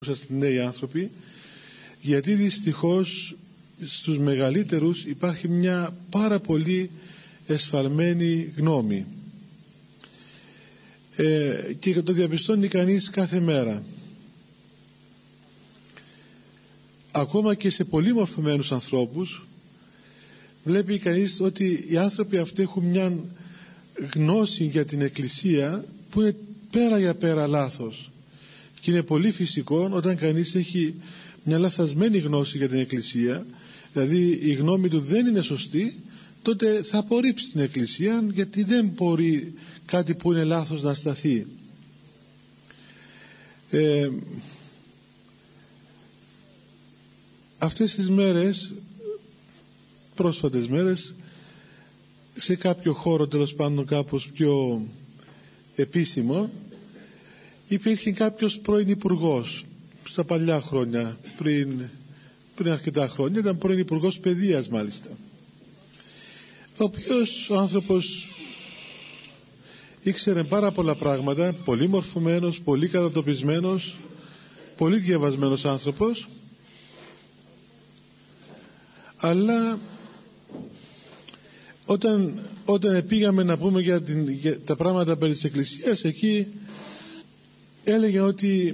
οι νέοι άνθρωποι, γιατί δυστυχώς στους μεγαλύτερους υπάρχει μια πάρα πολύ εσφαλμένη γνώμη και το διαπιστώνει κανείς κάθε μέρα. Ακόμα και σε πολύ μορφωμένους ανθρώπους βλέπει κανείς ότι οι άνθρωποι αυτοί έχουν μια γνώση για την Εκκλησία που είναι πέρα για πέρα λάθος, και είναι πολύ φυσικό όταν κανείς έχει μια λαθασμένη γνώση για την Εκκλησία, δηλαδή η γνώμη του δεν είναι σωστή, τότε θα απορρίψει την Εκκλησία, γιατί δεν μπορεί κάτι που είναι λάθος να σταθεί. Αυτές τις μέρες, πρόσφατες μέρες, σε κάποιο χώρο τέλος πάντων κάπως πιο επίσημο, υπήρχε κάποιος πρώην υπουργός στα παλιά χρόνια, πριν αρκετά χρόνια, ήταν πρώην υπουργός παιδείας μάλιστα, ο οποίος ο άνθρωπος ήξερε πάρα πολλά πράγματα, πολύ μορφωμένος, πολύ κατατοπισμένος, πολύ διαβασμένος άνθρωπος, αλλά όταν πήγαμε να πούμε για τα πράγματα περί της Εκκλησίας, εκεί έλεγε ότι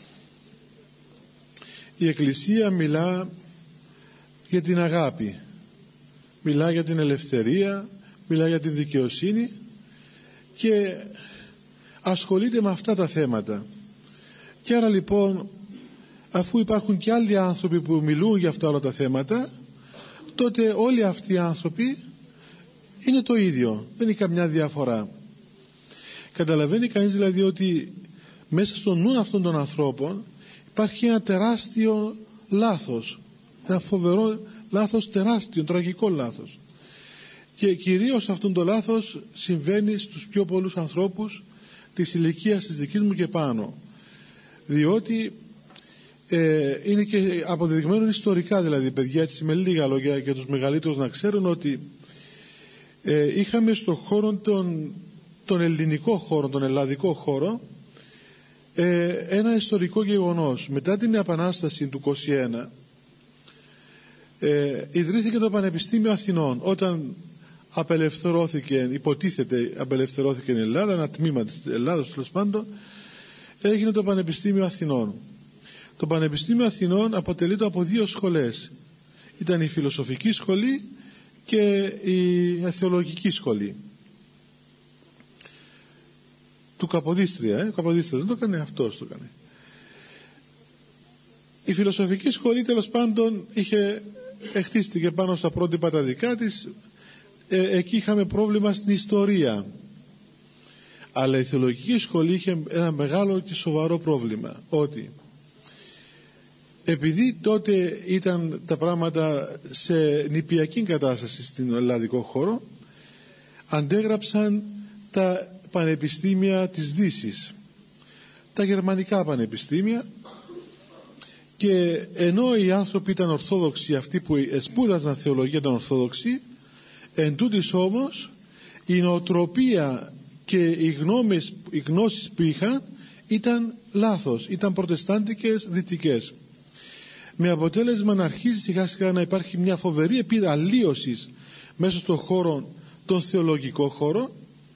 η Εκκλησία μιλά για την αγάπη, μιλά για την ελευθερία, μιλά για την δικαιοσύνη και ασχολείται με αυτά τα θέματα. Και άρα λοιπόν, αφού υπάρχουν και άλλοι άνθρωποι που μιλούν για αυτά όλα τα θέματα, τότε όλοι αυτοί οι άνθρωποι είναι το ίδιο, δεν είναι καμιά διαφορά. Καταλαβαίνει κανείς δηλαδή ότι μέσα στο νου αυτών των ανθρώπων υπάρχει ένα τεράστιο λάθος, ένα φοβερό λάθος, τεράστιο, τραγικό λάθος, και κυρίως αυτό το λάθος συμβαίνει στους πιο πολλούς ανθρώπους της ηλικίας της δικής μου και πάνω, διότι είναι και αποδεδειγμένο ιστορικά, δηλαδή παιδιά, έτσι με λίγα λόγια για τους μεγαλύτερους να ξέρουν ότι είχαμε στον χώρο τον ελληνικό χώρο, τον ελλαδικό χώρο, ένα ιστορικό γεγονός. Μετά την Επανάσταση του 1921 ιδρύθηκε το Πανεπιστήμιο Αθηνών. Όταν υποτίθεται απελευθερώθηκε η Ελλάδα, ένα τμήμα της Ελλάδας τέλος πάντων, έγινε το Πανεπιστήμιο Αθηνών. Το Πανεπιστήμιο Αθηνών αποτελείται από δύο σχολές. Ήταν η φιλοσοφική σχολή και η θεολογική σχολή του Καποδίστρια. Καποδίστρια δεν το έκανε, αυτός το έκανε. Η φιλοσοφική σχολή τέλος πάντων χτίστηκε πάνω στα πρότυπα τα δικά της. Εκεί είχαμε πρόβλημα στην ιστορία, αλλά η θεολογική σχολή είχε ένα μεγάλο και σοβαρό πρόβλημα, ότι επειδή τότε ήταν τα πράγματα σε νηπιακή κατάσταση στην ελλαδικό χώρο, αντέγραψαν τα πανεπιστήμια της Δύσης, τα γερμανικά πανεπιστήμια, και ενώ οι άνθρωποι ήταν ορθόδοξοι, αυτοί που σπούδαζαν θεολογία ήταν ορθόδοξοι, εν τούτοις όμως η νοοτροπία και οι γνώσεις που είχαν ήταν λάθος, ήταν προτεστάντικες, δυτικές, με αποτέλεσμα να αρχίζει σιγά σιγά να υπάρχει μια φοβερή αλλίωση μέσα στον χώρο, τον θεολογικό χώρο,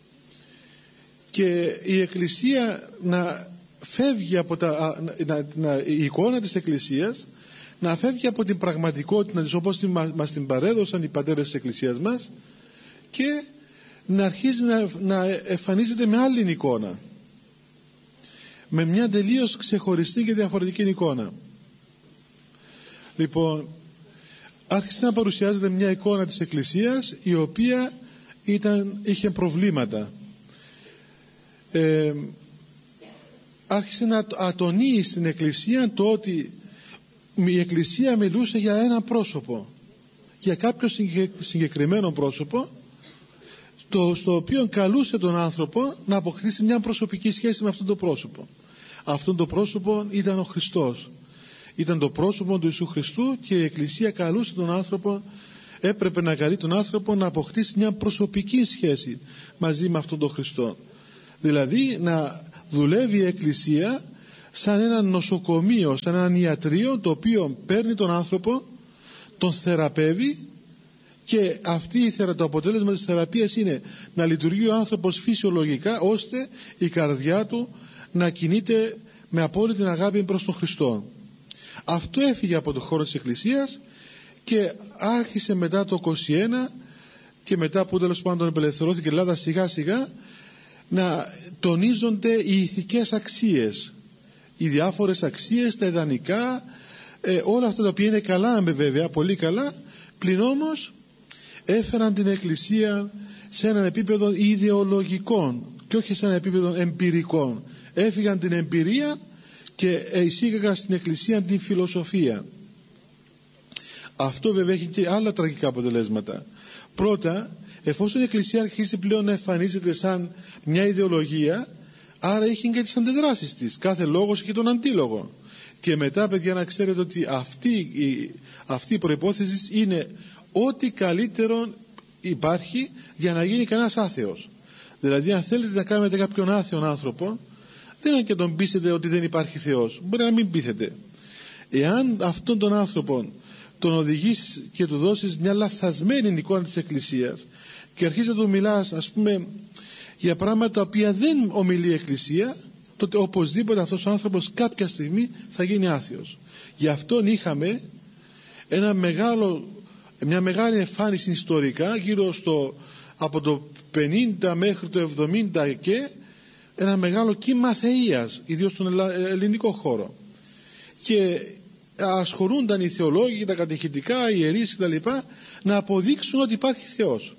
και η Εκκλησία να φεύγει από η εικόνα της Εκκλησίας να φεύγει από την πραγματικότητα της όπως μας την παρέδωσαν οι πατέρες της Εκκλησίας μας, και να αρχίζει να εμφανίζεται με άλλη εικόνα, με μια τελείως ξεχωριστή και διαφορετική εικόνα. Λοιπόν, άρχισε να παρουσιάζεται μια εικόνα της Εκκλησίας η οποία είχε προβλήματα. Άρχισε να ατονεί στην Εκκλησία το ότι η Εκκλησία μιλούσε για ένα πρόσωπο, για κάποιο συγκεκριμένο πρόσωπο, στο οποίο καλούσε τον άνθρωπο να αποκτήσει μια προσωπική σχέση με αυτό το πρόσωπο. Αυτό το πρόσωπο ήταν ο Χριστός, ήταν το πρόσωπο του Ιησού Χριστού, και η Εκκλησία καλούσε τον άνθρωπο, έπρεπε να καλεί τον άνθρωπο να αποκτήσει μια προσωπική σχέση μαζί με αυτόν τον Χριστό. Δηλαδή να δουλεύει η Εκκλησία σαν ένα νοσοκομείο, σαν ένα ιατρείο, το οποίο παίρνει τον άνθρωπο, τον θεραπεύει, και το αποτέλεσμα της θεραπείας είναι να λειτουργεί ο άνθρωπος φυσιολογικά, ώστε η καρδιά του να κινείται με απόλυτη αγάπη προς τον Χριστό. Αυτό έφυγε από το χώρο της Εκκλησίας και άρχισε μετά το 21, και μετά που τέλος πάντων απελευθερώθηκε η Ελλάδα, σιγά σιγά να τονίζονται οι ηθικές αξίες, οι διάφορες αξίες, τα ιδανικά, όλα αυτά τα οποία είναι καλά, βέβαια, πολύ καλά, πλην όμως έφεραν την Εκκλησία σε ένα επίπεδο ιδεολογικών και όχι σε ένα επίπεδο εμπειρικών. Έφυγαν την εμπειρία και εισήγαγαν στην Εκκλησία την φιλοσοφία. Αυτό βέβαια έχει και άλλα τραγικά αποτελέσματα. Πρώτα, εφόσον η Εκκλησία αρχίζει πλέον να εμφανίζεται σαν μια ιδεολογία, άρα έχει και τις αντιδράσεις της. Κάθε λόγος έχει τον αντίλογο. Και μετά, παιδιά, να ξέρετε ότι αυτή η προϋπόθεση είναι ό,τι καλύτερο υπάρχει για να γίνει κανένας άθεος. Δηλαδή, αν θέλετε να κάνετε κάποιον άθεον άνθρωπο, δεν είναι και τον πείσετε ότι δεν υπάρχει Θεός. Μπορεί να μην πείθετε. Εάν αυτόν τον άνθρωπο τον οδηγήσεις και του δώσεις μια λαθασμένη εικόνα της Εκκλησίας και αρχίσεις να του μιλάς, ας πούμε, για πράγματα τα οποία δεν ομιλεί η Εκκλησία, τότε οπωσδήποτε αυτός ο άνθρωπος κάποια στιγμή θα γίνει άθεος. Γι' αυτόν είχαμε μια μεγάλη εμφάνιση ιστορικά γύρω από το 50 μέχρι το 70, και ένα μεγάλο κύμα θεΐας, ιδίως στον ελληνικό χώρο, και ασχολούνταν οι θεολόγοι, τα κατηχητικά, οι ιερείς κτλ. Να αποδείξουν ότι υπάρχει Θεός,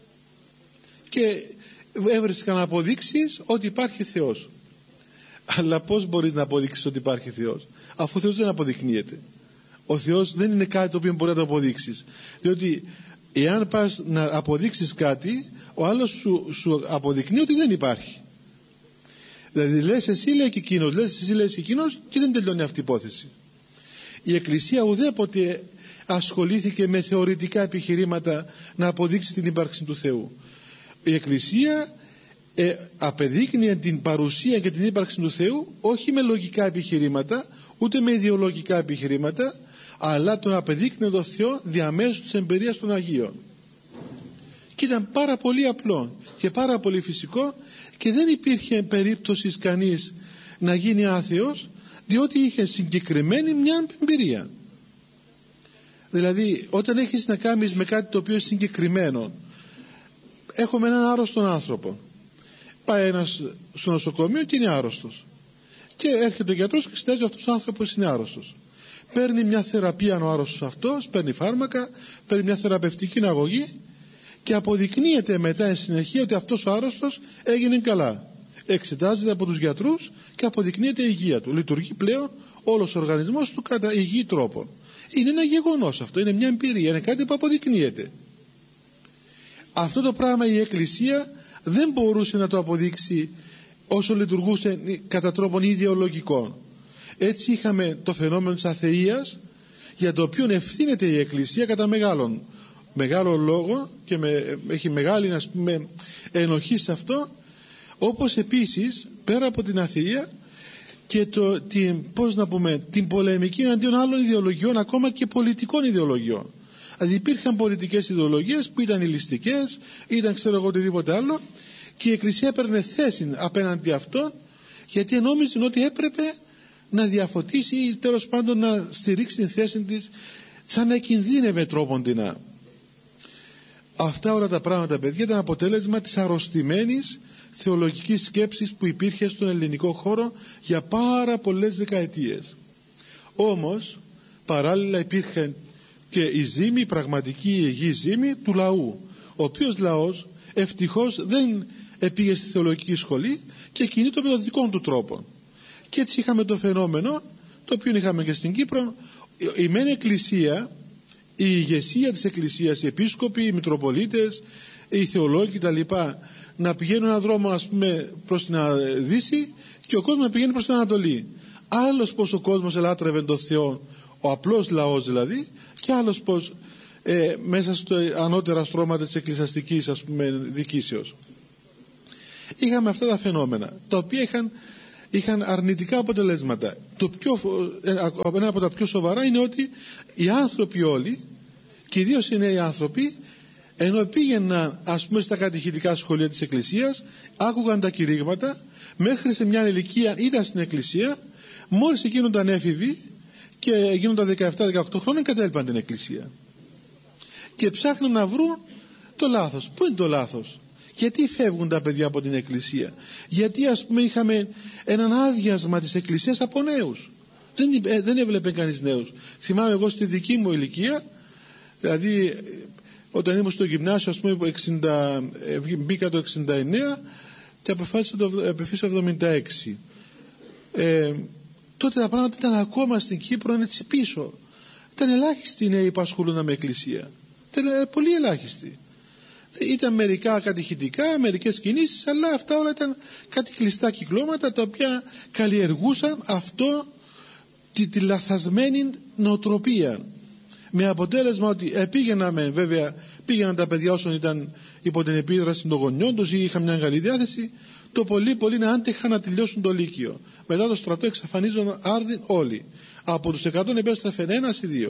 και έβρισκαν αποδείξεις ότι υπάρχει Θεός. Αλλά πώς μπορείς να αποδείξεις ότι υπάρχει Θεός, αφού ο Θεός δεν αποδεικνύεται? Ο Θεός δεν είναι κάτι το οποίο μπορεί να το αποδείξεις, διότι εάν πας να αποδείξεις κάτι, ο άλλος σου αποδεικνύει ότι δεν υπάρχει. Δηλαδή λες εσύ, λέει και εκείνος, λες εσύ, λέει και εκείνος, και δεν τελειώνει αυτή η υπόθεση. Η Εκκλησία ουδέποτε ασχολήθηκε με θεωρητικά επιχειρήματα να αποδείξει την ύπαρξη του Θεού. Η Εκκλησία απεδείκνυε την παρουσία και την ύπαρξη του Θεού όχι με λογικά επιχειρήματα, ούτε με ιδεολογικά επιχειρήματα, αλλά τον απεδείκνυε το Θεό διαμέσου της εμπειρίας των Αγίων. Και ήταν πάρα πολύ απλό και πάρα πολύ φυσικό, και δεν υπήρχε περίπτωση κανείς να γίνει άθεος, διότι είχε συγκεκριμένη μια εμπειρία. Δηλαδή, όταν έχεις να κάνεις με κάτι το οποίο είναι συγκεκριμένο, έχουμε έναν άρρωστον άνθρωπο, πάει ένας στο νοσοκομείο και είναι άρρωστος, και έρχεται ο γιατρός και εξετάζει αυτός ο άνθρωπος είναι άρρωστος. Παίρνει μια θεραπεία ο άρρωστος αυτός, παίρνει φάρμακα, παίρνει μια θεραπευτική αγωγή, και αποδεικνύεται μετά εν συνεχεία ότι αυτός ο άρρωστος έγινε καλά. Εξετάζεται από τους γιατρούς και αποδεικνύεται η υγεία του. Λειτουργεί πλέον όλος ο οργανισμός του κατά υγιή τρόπο. Είναι ένα γεγονός αυτό, είναι μια εμπειρία, είναι κάτι που αποδεικνύεται. Αυτό το πράγμα η Εκκλησία δεν μπορούσε να το αποδείξει όσο λειτουργούσε κατά τρόπον ιδεολογικό. Έτσι είχαμε το φαινόμενο της αθείας, για το οποίο ευθύνεται η Εκκλησία κατά μεγάλο λόγο, και έχει μεγάλη, ας πούμε, ενοχή σε αυτό, όπως επίσης πέρα από την αθεία και την πολεμική εναντίον άλλων ιδεολογιών, ακόμα και πολιτικών ιδεολογιών. Δηλαδή υπήρχαν πολιτικές ιδεολογίες που ήταν ηλιστικές, ήταν ξέρω εγώ οτιδήποτε άλλο, και η Εκκλησία έπαιρνε θέση απέναντι αυτών, γιατί νόμιζε ότι έπρεπε να διαφωτίσει ή τέλος πάντων να στηρίξει την θέση της, σαν να κινδύνευε τρόποντινά. Αυτά όλα τα πράγματα, παιδιά, ήταν αποτέλεσμα της αρρωστημένης θεολογικής σκέψης που υπήρχε στον ελληνικό χώρο για πάρα πολλές δεκαετίες. Όμως παράλληλα υπήρχε και η ζήμη, η πραγματική υγιή ζήμη του λαού, ο οποίος λαός ευτυχώς δεν πήγε στη θεολογική σχολή και κινείται με τον δικό του τρόπο. Και έτσι είχαμε το φαινόμενο, το οποίο είχαμε και στην Κύπρο, η μεν Εκκλησία, η ηγεσία της Εκκλησίας, οι επίσκοποι, οι μητροπολίτες, οι θεολόγοι κτλ, να πηγαίνουν έναν δρόμο, ας πούμε, προς την Δύση, και ο κόσμος να πηγαίνει προς την Ανατολή. Άλλος πως ο κόσμος ελάτρευε τον Θεό, ο απλός λαός δηλαδή, και άλλος πως μέσα στο ανώτερα στρώματα της εκκλησιαστικής, ας πούμε, δικήσεως. Είχαμε αυτά τα φαινόμενα, τα οποία είχαν είχαν αρνητικά αποτελέσματα. Ένα από τα πιο σοβαρά είναι ότι οι άνθρωποι όλοι, και ιδίως οι νέοι άνθρωποι, ενώ πήγαιναν ας πούμε στα κατηχητικά σχολεία της Εκκλησίας, άκουγαν τα κηρύγματα, μέχρι σε μια ηλικία ήταν στην Εκκλησία, μόλις γίνονταν έφηβοι και γίνονταν 17-18 χρόνια, κατέλειπαν την Εκκλησία και ψάχνουν να βρουν το λάθος. Πού είναι το λάθος? Γιατί φεύγουν τα παιδιά από την Εκκλησία? Γιατί ας πούμε είχαμε έναν άδειασμα της Εκκλησίας από νέους. Δεν έβλεπε κανείς νέους. Θυμάμαι εγώ στη δική μου ηλικία, δηλαδή όταν ήμουν στο γυμνάσιο, ας πούμε μπήκα το 69 και αποφάσισα το 76. Τότε τα πράγματα ήταν ακόμα στην Κύπρο έτσι πίσω. Ήταν ελάχιστοι οι νέοι που ασχολούνταν με Εκκλησία. Ήταν πολύ ελάχιστοι. Ήταν μερικά κατηχητικά, μερικές κινήσεις, αλλά αυτά όλα ήταν κάτι κλειστά κυκλώματα τα οποία καλλιεργούσαν αυτό τη λαθασμένη νοοτροπία, με αποτέλεσμα ότι πήγαιναν τα παιδιά όσων ήταν υπό την επίδραση των γονιών τους ή είχαν μια καλή διάθεση, το πολύ πολύ να άντεχαν να τελειώσουν το Λύκειο. Μετά το στρατό εξαφανίζονταν άρδιν όλοι. Από τους 100 επέστρεφε 1 ή 2.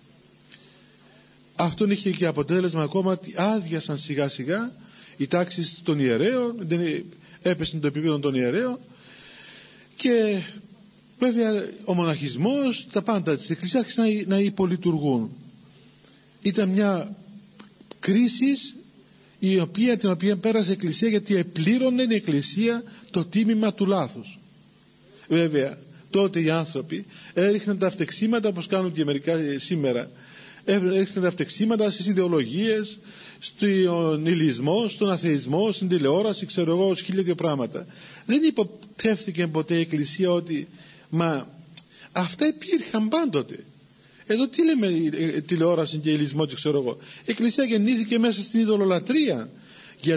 Αυτό είχε και αποτέλεσμα ακόμα ότι άδειασαν σιγά σιγά οι τάξεις των ιερέων, έπεσαν το επίπεδο των ιερέων, και βέβαια ο μοναχισμός, τα πάντα της Εκκλησίας άρχισαν να υπολειτουργούν. Ήταν μια κρίση την οποία πέρασε η Εκκλησία, γιατί επλήρωνε η Εκκλησία το τίμημα του λάθους. Βέβαια τότε οι άνθρωποι έριχναν τα φτεξίματα, όπως κάνουν και μερικά σήμερα, έριχναν τα φτεξίματα στις ιδεολογίες, στον ηλισμό, στον αθεισμό, στην τηλεόραση, ξέρω εγώ, 1002 πράγματα. Δεν υποτεύθηκε ποτέ η Εκκλησία ότι αυτά υπήρχαν πάντοτε. Εδώ τι λέμε τηλεόραση και ηλισμό και ξέρω εγώ? Η Εκκλησία γεννήθηκε μέσα στην ειδωλολατρεία. Για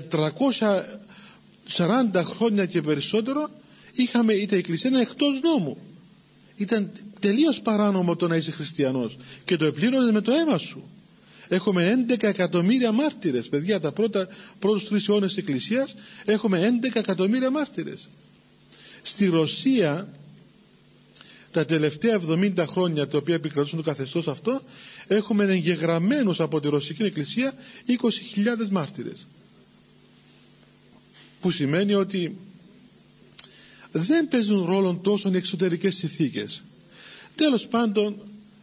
340 χρόνια και περισσότερο η Εκκλησία είναι εκτός νόμου. Ήταν τελείως παράνομο το να είσαι χριστιανός, και το επλήρωνες με το αίμα σου. Έχουμε 11 εκατομμύρια μάρτυρες, παιδιά, πρώτους 3 αιώνες της Εκκλησίας έχουμε 11 εκατομμύρια μάρτυρες. Στη Ρωσία τα τελευταία 70 χρόνια, τα οποία επικρατούσαν το καθεστώς αυτό, έχουμε εγγεγραμμένους από τη Ρωσική Εκκλησία 20.000 μάρτυρες, που σημαίνει ότι δεν παίζουν ρόλο τόσο οι εξωτερικές συνθήκες. Τέλος πάντων,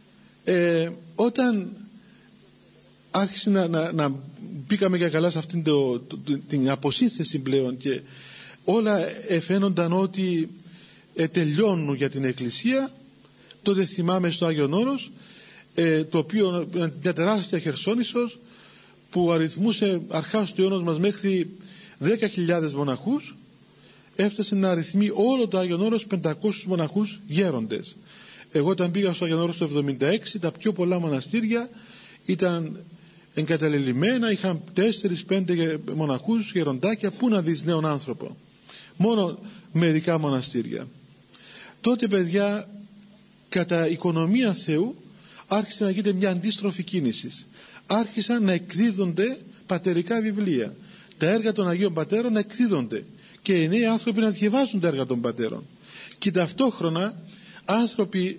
όταν άρχισε να μπήκαμε για καλά σε αυτήν την αποσύνθεση πλέον και όλα φαίνονταν ότι τελειώνουν για την Εκκλησία, τότε θυμάμαι στο Άγιον Όρος, το οποίο μια τεράστια Χερσόνησος που αριθμούσε αρχάς του αιώνος μας μέχρι 10.000 μοναχούς, έφτασε να αριθμεί όλο το Άγιον Όρος 500 μοναχούς γέροντες. Εγώ όταν πήγα στο Άγιον Όρος το 76, τα πιο πολλά μοναστήρια ήταν εγκαταλελειμμένα, είχαν 4-5 μοναχούς γεροντάκια. Πού να δεις νέον άνθρωπο? Μόνο μερικά μοναστήρια. Τότε, παιδιά, κατά οικονομία Θεού άρχισε να γίνεται μια αντίστροφη κίνηση. Άρχισαν να εκδίδονται πατερικά βιβλία, τα έργα των Αγίων Πατέρων να εκδίδονται και οι νέοι άνθρωποι να διαβάζουν τα έργα των πατέρων, και ταυτόχρονα άνθρωποι,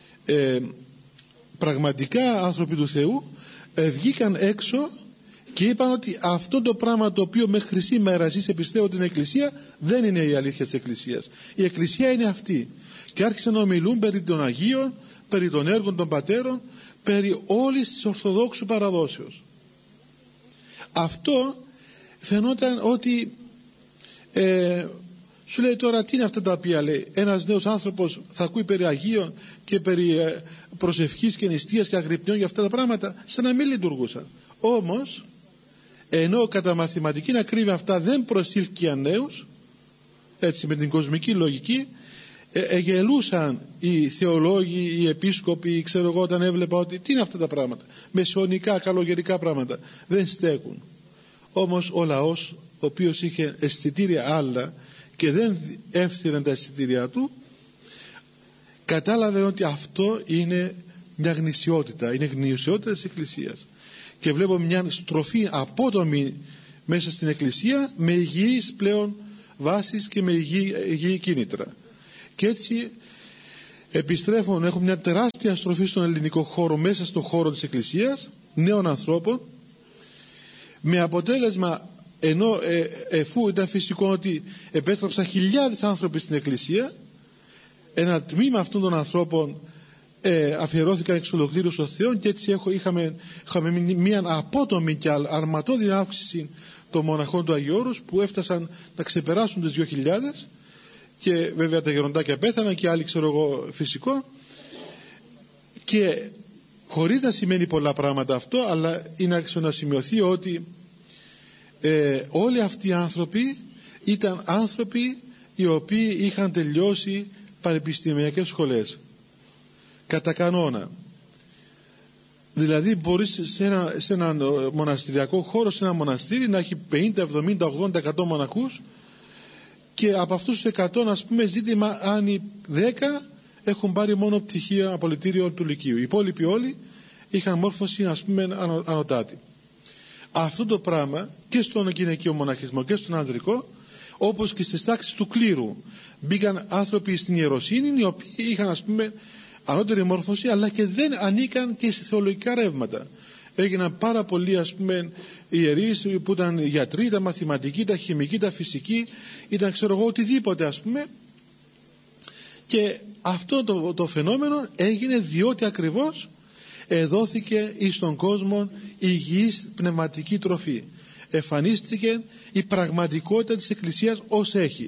πραγματικά άνθρωποι του Θεού, βγήκαν έξω και είπαν ότι αυτό το πράγμα το οποίο μέχρι σήμερα εσείς πιστεύω την Εκκλησία δεν είναι η αλήθεια της Εκκλησίας. Η Εκκλησία είναι αυτή, και άρχισαν να ομιλούν περί των Αγίων, περί των έργων των πατέρων, περί όλης της Ορθοδόξου παραδόσεως. Αυτό φαινόταν ότι σου λέει τώρα τι είναι αυτά τα οποία λέει? Ένας νέος άνθρωπος θα ακούει περί Αγίων και περί προσευχής και νηστείας και αγρυπνιών για αυτά τα πράγματα, σαν να μην λειτουργούσαν. Όμως ενώ κατά μαθηματική ακρίβεια αυτά δεν προσήλκυαν νέους, έτσι με την κοσμική λογική, εγελούσαν οι θεολόγοι, οι επίσκοποι, ξέρω εγώ, όταν έβλεπα ότι τι είναι αυτά τα πράγματα, μεσαιωνικά, καλογερικά πράγματα, δεν στέκουν. Όμως ο λαός, ο οποίος είχε αισθητήρια άλλα και δεν εύθυρε τα αισθητήριά του, κατάλαβε ότι αυτό είναι μια γνησιότητα, είναι γνησιότητα της Εκκλησίας, και βλέπω μια στροφή απότομη μέσα στην Εκκλησία, με υγιείς πλέον βάσεις και με υγιή κίνητρα. Και έτσι επιστρέφουν, έχουν μια τεράστια στροφή στον ελληνικό χώρο, μέσα στον χώρο της Εκκλησίας, νέων ανθρώπων, με αποτέλεσμα, ενώ εφού ήταν φυσικό ότι επέστρεψαν χιλιάδες άνθρωποι στην Εκκλησία, ένα τμήμα αυτών των ανθρώπων αφιερώθηκαν εξ ολοκλήρου στο Θεό, και έτσι είχαμε μια απότομη και αρματώδη αύξηση των μοναχών του Αγίου Όρους, που έφτασαν να ξεπεράσουν τις 2.000, και βέβαια τα γεροντάκια πέθαναν και άλλοι, ξέρω εγώ, φυσικό, και χωρίς να σημαίνει πολλά πράγματα αυτό, αλλά είναι άξιο να σημειωθεί ότι όλοι αυτοί οι άνθρωποι ήταν άνθρωποι οι οποίοι είχαν τελειώσει πανεπιστημιακές σχολές κατά κανόνα. Δηλαδή μπορείς σε ένα μοναστηριακό χώρο, σε ένα μοναστήρι, να έχει 50, 70, 80, 100 μοναχούς, και από αυτούς τους 100, ας πούμε, ζήτημα αν οι 10 έχουν πάρει μόνο πτυχίο απολυτήριο του Λυκείου. Οι υπόλοιποι όλοι είχαν μόρφωση, ας πούμε, ανωτάτη. Αυτό το πράγμα και στον γυναικείο μοναχισμό και στον ανδρικό, όπως και στις τάξεις του κλήρου, μπήκαν άνθρωποι στην ιεροσύνη οι οποίοι είχαν, ας πούμε, ανώτερη μόρφωση, αλλά και δεν ανήκαν και σε θεολογικά ρεύματα. Έγιναν πάρα πολλοί, ας πούμε, ιερείς που ήταν γιατροί, ήταν μαθηματικοί, ήταν χημικοί, ήταν φυσικοί, ήταν, ξέρω εγώ, οτιδήποτε, ας πούμε. Και αυτό το φαινόμενο έγινε διότι ακριβώς εδόθηκε εις τον κόσμο υγιής πνευματική τροφή. Εμφανίστηκε η πραγματικότητα της Εκκλησίας ως έχει.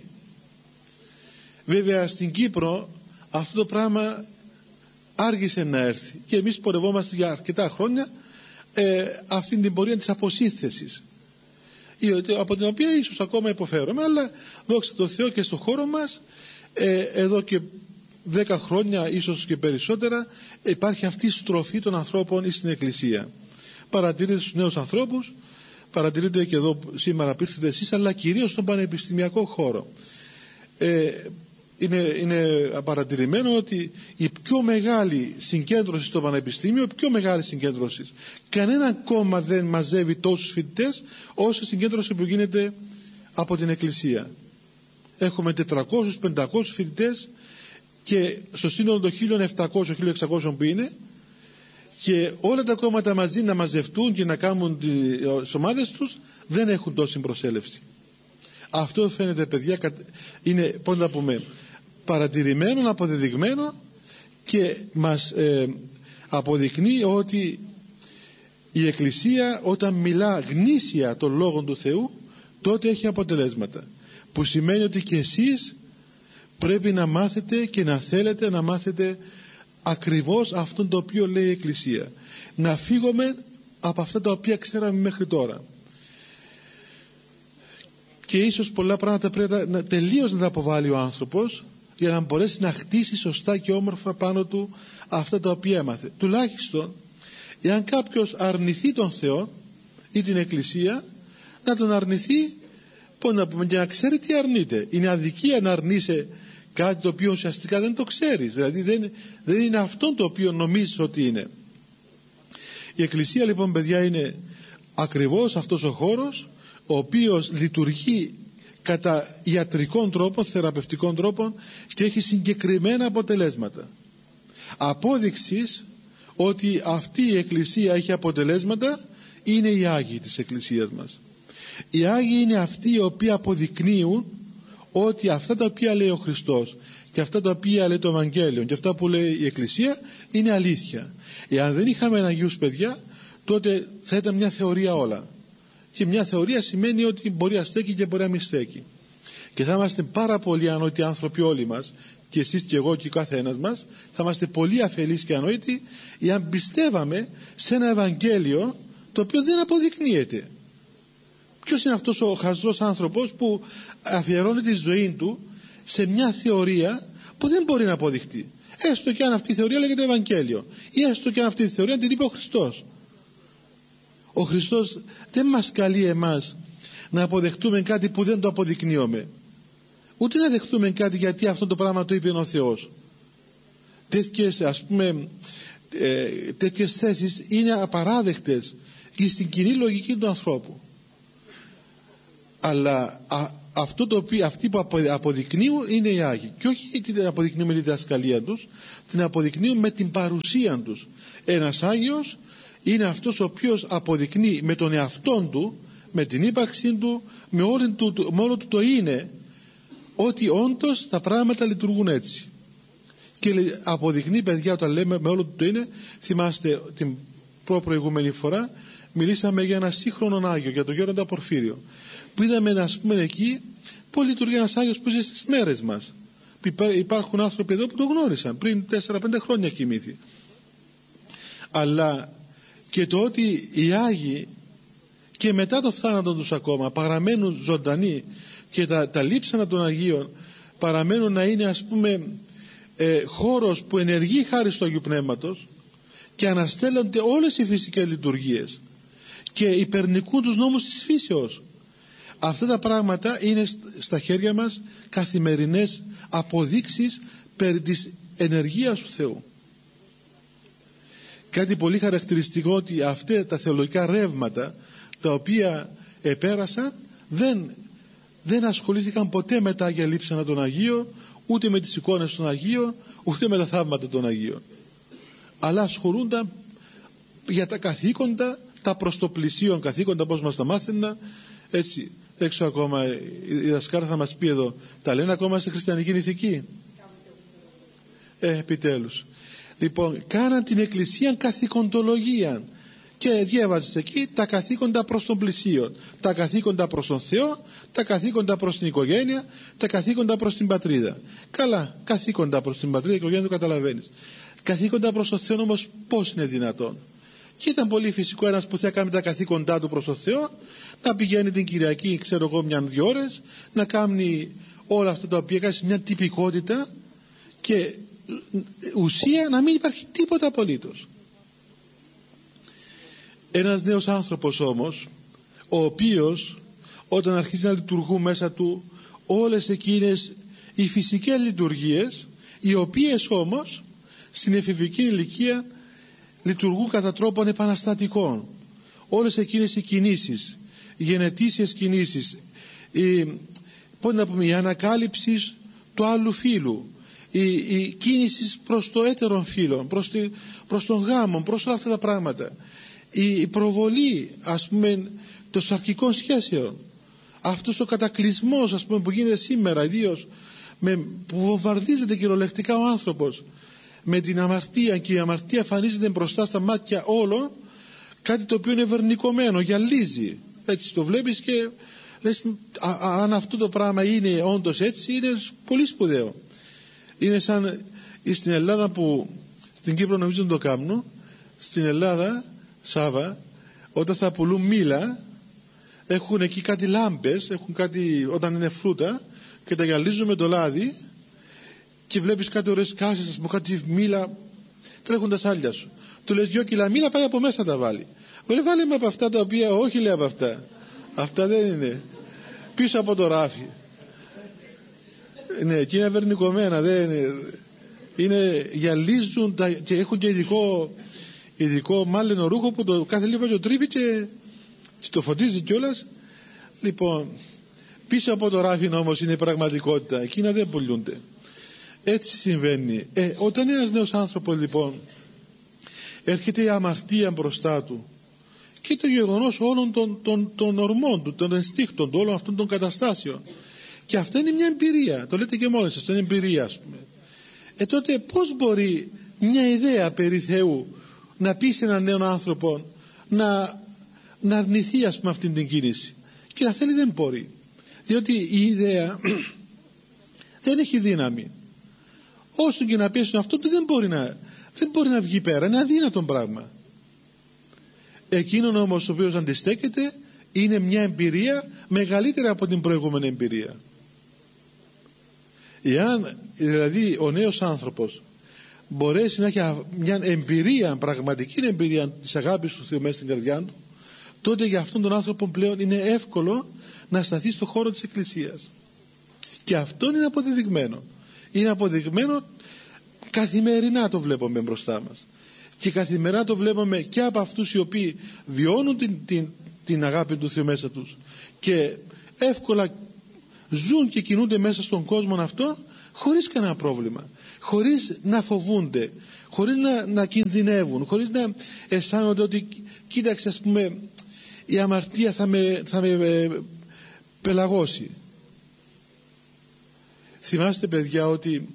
Βέβαια στην Κύπρο αυτό το πράγμα άργησε να έρθει, και εμείς πορευόμαστε για αρκετά χρόνια αυτήν την πορεία της αποσύνθεσης, από την οποία ίσως ακόμα υποφέρομαι, αλλά δόξα τω Θεώ και στον χώρο μας εδώ και 10 χρόνια ίσως και περισσότερα υπάρχει αυτή η στροφή των ανθρώπων στην Εκκλησία. Παρατηρείτε στους νέους ανθρώπους, παρατηρείτε και εδώ σήμερα που ήρθετε εσείς, αλλά κυρίως στον πανεπιστημιακό χώρο. Είναι παρατηρημένο ότι η πιο μεγάλη συγκέντρωση στο πανεπιστήμιο, πιο μεγάλη συγκέντρωση, κανένα κόμμα δεν μαζεύει τόσους φοιτητές όσο η συγκέντρωση που γίνεται από την Εκκλησία. Έχουμε 400-500 φοιτητές, και στο σύνολο των 1.700-1.600 που είναι, και όλα τα κόμματα μαζί να μαζευτούν και να κάνουν τις ομάδες τους δεν έχουν τόση προσέλευση. Αυτό φαίνεται, παιδιά, είναι, πώς να πούμε, παρατηρημένο, αποδεδειγμένο, και μας αποδεικνύει ότι η Εκκλησία όταν μιλά γνήσια των λόγων του Θεού, τότε έχει αποτελέσματα, που σημαίνει ότι και εσείς πρέπει να μάθετε και να θέλετε να μάθετε ακριβώς αυτόν το οποίο λέει η Εκκλησία, να φύγουμε από αυτά τα οποία ξέραμε μέχρι τώρα. Και ίσως πολλά πράγματα πρέπει τελείως να τα αποβάλει ο άνθρωπος, για να μπορέσει να χτίσει σωστά και όμορφα πάνω του αυτά τα οποία έμαθε. Τουλάχιστον εάν κάποιος αρνηθεί τον Θεό ή την Εκκλησία, να τον αρνηθεί, πώς να πούμε, και να ξέρει τι αρνείται. Είναι αδικία να αρνείσαι κάτι το οποίο ουσιαστικά δεν το ξέρεις, δηλαδή δεν είναι αυτό το οποίο νομίζεις ότι είναι. Η Εκκλησία λοιπόν, παιδιά, είναι ακριβώς αυτός ο χώρος ο οποίος λειτουργεί κατά ιατρικών τρόπων, θεραπευτικών τρόπων, και έχει συγκεκριμένα αποτελέσματα. Απόδειξης ότι αυτή η Εκκλησία έχει αποτελέσματα είναι οι Άγιοι της Εκκλησίας μας. Οι Άγιοι είναι αυτοί οι οποίοι αποδεικνύουν ότι αυτά τα οποία λέει ο Χριστός και αυτά τα οποία λέει το Ευαγγέλιο και αυτά που λέει η Εκκλησία είναι αλήθεια. Εάν δεν είχαμε Αγίους, παιδιά, τότε θα ήταν μια θεωρία όλα. Και μια θεωρία σημαίνει ότι μπορεί να στέκει και μπορεί να μην στέκει. Και θα είμαστε πάρα πολύ ανόητοι άνθρωποι όλοι μας, και εσείς και εγώ και κάθε ένας μας, θα είμαστε πολύ αφελείς και ανόητοι εάν πιστεύαμε σε ένα Ευαγγέλιο το οποίο δεν αποδεικνύεται. Ποιος είναι αυτός ο χαζός άνθρωπος που αφιερώνει τη ζωή του σε μια θεωρία που δεν μπορεί να αποδειχτεί, έστω και αν αυτή η θεωρία λέγεται Ευαγγέλιο, ή έστω και αν αυτή η θεωρία την είπε ο Χριστός. Ο Χριστός δεν μας καλεί εμάς να αποδεχτούμε κάτι που δεν το αποδεικνύουμε, ούτε να δεχτούμε κάτι γιατί αυτό το πράγμα το είπε ο Θεός. Τέτοιες, ας πούμε, τέτοιες θέσεις είναι απαράδεκτες και στην κοινή λογική του ανθρώπου. Αλλά αυτοί που αποδεικνύουν είναι οι Άγιοι, και όχι την αποδεικνύουν με τη διδασκαλία τους, την αποδεικνύουν με την παρουσία τους. Ένας Άγιος είναι αυτός ο οποίος αποδεικνύει με τον εαυτόν του, με την ύπαρξή του, με όλο του το είναι, ότι όντως τα πράγματα λειτουργούν έτσι. Και αποδεικνύει, παιδιά, όταν λέμε με όλο του το είναι, θυμάστε την προηγούμενη φορά μιλήσαμε για ένα σύγχρονο Άγιο, για τον Γέροντα Πορφύριο, που είδαμε, ας πούμε, εκεί πώς λειτουργεί ένας Άγιος που ζει στις μέρες μας. Υπάρχουν άνθρωποι εδώ που το γνώρισαν πριν 4-5 χρόνια κοιμήθη. Αλλά και το ότι οι Άγιοι και μετά το θάνατο τους ακόμα παραμένουν ζωντανοί, και τα λείψανα των Αγίων παραμένουν να είναι, ας πούμε, χώρος που ενεργεί χάρη στο Αγίου Πνεύματος, και αναστέλλονται όλες οι φυσικές λειτουργίες και υπερνικούν τους νόμους της φύσεως. Αυτά τα πράγματα είναι στα χέρια μας καθημερινές αποδείξεις περί της ενεργείας του Θεού. Κάτι πολύ χαρακτηριστικό, ότι αυτά τα θεολογικά ρεύματα τα οποία επέρασαν δεν ασχολήθηκαν ποτέ με τα Άγια Λείψανα των Αγίων, ούτε με τις εικόνες των Αγίων, ούτε με τα θαύματα των Αγίων, αλλά ασχολούνταν για τα καθήκοντα, τα προς το πλησίον καθήκοντα, πώς μας τα μάθαινα, έτσι. Έξω ακόμα η δασκάλα θα μας πει εδώ, τα λένε ακόμα στη χριστιανική ηθική. Επιτέλους. Λοιπόν, κάναν την Εκκλησία καθηκοντολογία, και διέβαζες εκεί τα καθήκοντα προς τον πλησίον, τα καθήκοντα προς τον Θεό, τα καθήκοντα προς την οικογένεια, τα καθήκοντα προς την πατρίδα. Καλά, καθήκοντα προς την πατρίδα, οικογένεια, το καταλαβαίνεις. Καθήκοντα προς τον Θεό όμως πώς είναι δυνατόν? Και ήταν πολύ φυσικό ένας που θα κάνει τα καθήκοντά του προς τον Θεό να πηγαίνει την Κυριακή, ξέρω εγώ, 1-2 ώρες, να κάνει όλα αυτά τα οποία κάνει μια τυπικότητα, και ουσία να μην υπάρχει τίποτα απολύτως. Ένας νέος άνθρωπος όμως, ο οποίος όταν αρχίζει να λειτουργούν μέσα του όλες εκείνες οι φυσικές λειτουργίες, οι οποίες όμως στην εφηβική ηλικία λειτουργούν κατά τρόπον επαναστατικών, όλες εκείνες οι κινήσεις, οι γενετήσιες κινήσεις, η ανακάλυψη του άλλου φύλου, η κίνηση προς το έτερον φύλο, προς τον γάμο, προς όλα αυτά τα πράγματα, η προβολή, ας πούμε, των σαρκικών σχέσεων, αυτός ο κατακλυσμός, ας πούμε, που γίνεται σήμερα, ιδίως που βομβαρδίζεται κυριολεκτικά ο άνθρωπος με την αμαρτία, και η αμαρτία εμφανίζεται μπροστά στα μάτια όλων, κάτι το οποίο είναι βερνικωμένο, γυαλίζει, έτσι το βλέπεις και λες, αν αυτό το πράγμα είναι όντως έτσι, είναι πολύ σπουδαίο. Είναι σαν στην Ελλάδα, που στην Κύπρο νομίζω να το κάνουν, στην Ελλάδα, Σάβα, όταν θα πουλούν μήλα, έχουν εκεί κάτι λάμπες, έχουν κάτι, όταν είναι φρούτα, και τα γυαλίζουν με το λάδι, και βλέπεις κάτι ωραίες κάσεις, ας πούμε, κάτι μήλα, τρέχουν τα σάλια σου. Του λες 2 κιλά μήλα, πάει από μέσα τα βάλει. Μπορεί βάλει με από αυτά τα οποία, όχι, λέει, από αυτά. Αυτά δεν είναι. Πίσω από το ράφι. Ναι, και είναι βερνικωμένα, δεν είναι, γυαλίζουν και έχουν και ειδικό μάλαινο ρούχο που το κάθε λίγο το τρίβει και το φωτίζει κιόλας. Λοιπόν, πίσω από το ράφι όμως είναι η πραγματικότητα, εκείνα δεν πουλούνται. Έτσι συμβαίνει. Όταν ένας νέος άνθρωπος, λοιπόν, έρχεται η αμαρτία μπροστά του, και το γεγονός όλων των ορμών του, των ενστίκτων του, όλων αυτών των καταστάσεων, και αυτά είναι μια εμπειρία, το λέτε και μόνοι σας, είναι εμπειρία, ας πούμε. Τότε πώς μπορεί μια ιδέα περί Θεού να πει σε έναν νέο άνθρωπο να αρνηθεί, ας πούμε, αυτήν την κίνηση, και να θέλει? Δεν μπορεί, διότι η ιδέα δεν έχει δύναμη. Όσο και να πιέσουν αυτό του, δεν μπορεί να βγει πέρα, είναι αδύνατο πράγμα. Εκείνον όμως ο οποίος αντιστέκεται είναι μια εμπειρία μεγαλύτερη από την προηγούμενη εμπειρία. Εάν δηλαδή ο νέος άνθρωπος μπορέσει να έχει μια εμπειρία, πραγματική εμπειρία της αγάπης του Θεού μέσα στην καρδιά του, τότε για αυτόν τον άνθρωπο πλέον είναι εύκολο να σταθεί στον χώρο της Εκκλησίας. Και αυτό είναι αποδεδειγμένο. Είναι αποδεδειγμένο, καθημερινά το βλέπουμε μπροστά μας. Και καθημερινά το βλέπουμε και από αυτούς οι οποίοι βιώνουν την αγάπη του Θεού μέσα τους, και εύκολα ζουν και κινούνται μέσα στον κόσμο αυτό χωρίς κανένα πρόβλημα, χωρίς να φοβούνται, χωρίς να κινδυνεύουν, χωρίς να αισθάνονται ότι κοίταξε, ας πούμε, η αμαρτία θα με πελαγώσει. Θυμάστε, παιδιά, ότι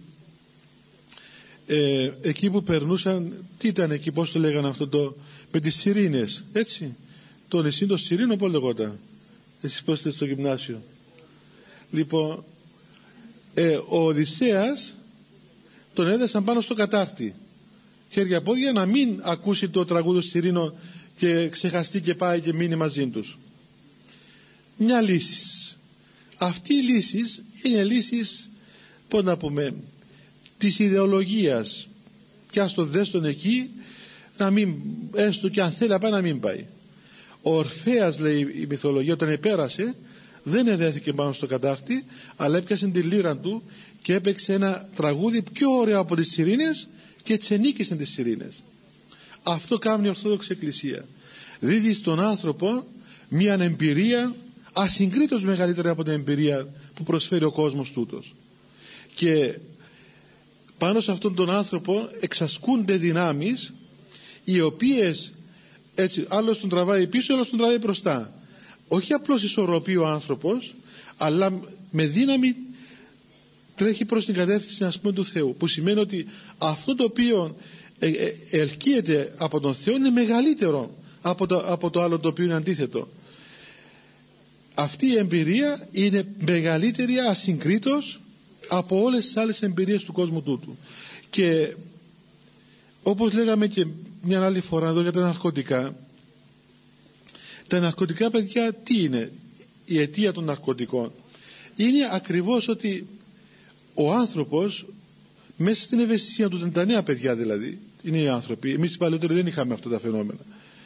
εκεί που περνούσαν, τι ήταν εκεί, πώς το λέγανε αυτό, με τις Σιρήνες, έτσι, το νησί των Σιρήνων, πώς λεγόταν, εσείς πώς είστε στο γυμνάσιο? Λοιπόν, ο Οδυσσέας τον έδεσαν πάνω στο κατάρτι, χέρια πόδια, να μην ακούσει το τραγούδι των Σιρήνων και ξεχαστεί και πάει και μείνει μαζί τους. Μια λύση. Αυτή η λύση είναι λύσεις, πώς να πούμε, της ιδεολογίας. Και ας το δέστον εκεί, να μην, έστω και αν θέλει να πάει, να μην πάει. Ο Ορφέας, λέει η μυθολογία, όταν επέρασε, δεν εδέθηκε πάνω στο κατάρτι, αλλά έπιασε τη λύρα του και έπαιξε ένα τραγούδι πιο ωραίο από τις Σιρήνες και έτσι ενίκησε τις Σιρήνες. Αυτό κάνει η Ορθόδοξη Εκκλησία. Δίδει στον άνθρωπο μια εμπειρία ασυγκρίτως μεγαλύτερη από την εμπειρία που προσφέρει ο κόσμος τούτος. Και πάνω σε αυτόν τον άνθρωπο εξασκούνται δυνάμεις, οι οποίες, έτσι, άλλος τον τραβάει πίσω, άλλος τον τραβάει μπροστά. Όχι απλώς ισορροπεί ο άνθρωπος, αλλά με δύναμη τρέχει προς την κατεύθυνση, ας πούμε, του Θεού, που σημαίνει ότι αυτό το οποίο ελκύεται από τον Θεό είναι μεγαλύτερο από το άλλο το οποίο είναι αντίθετο. Αυτή η εμπειρία είναι μεγαλύτερη ασυγκρίτως από όλες τις άλλες εμπειρίες του κόσμου τούτου. Και όπως λέγαμε και μια άλλη φορά εδώ για τα ναρκωτικά, τα ναρκωτικά, παιδιά, τι είναι η αιτία των ναρκωτικών? Είναι ακριβώς ότι ο άνθρωπος μέσα στην ευαισθησία του, τα νέα παιδιά δηλαδή, είναι οι άνθρωποι, εμείς οι παλαιότεροι δεν είχαμε αυτά τα φαινόμενα,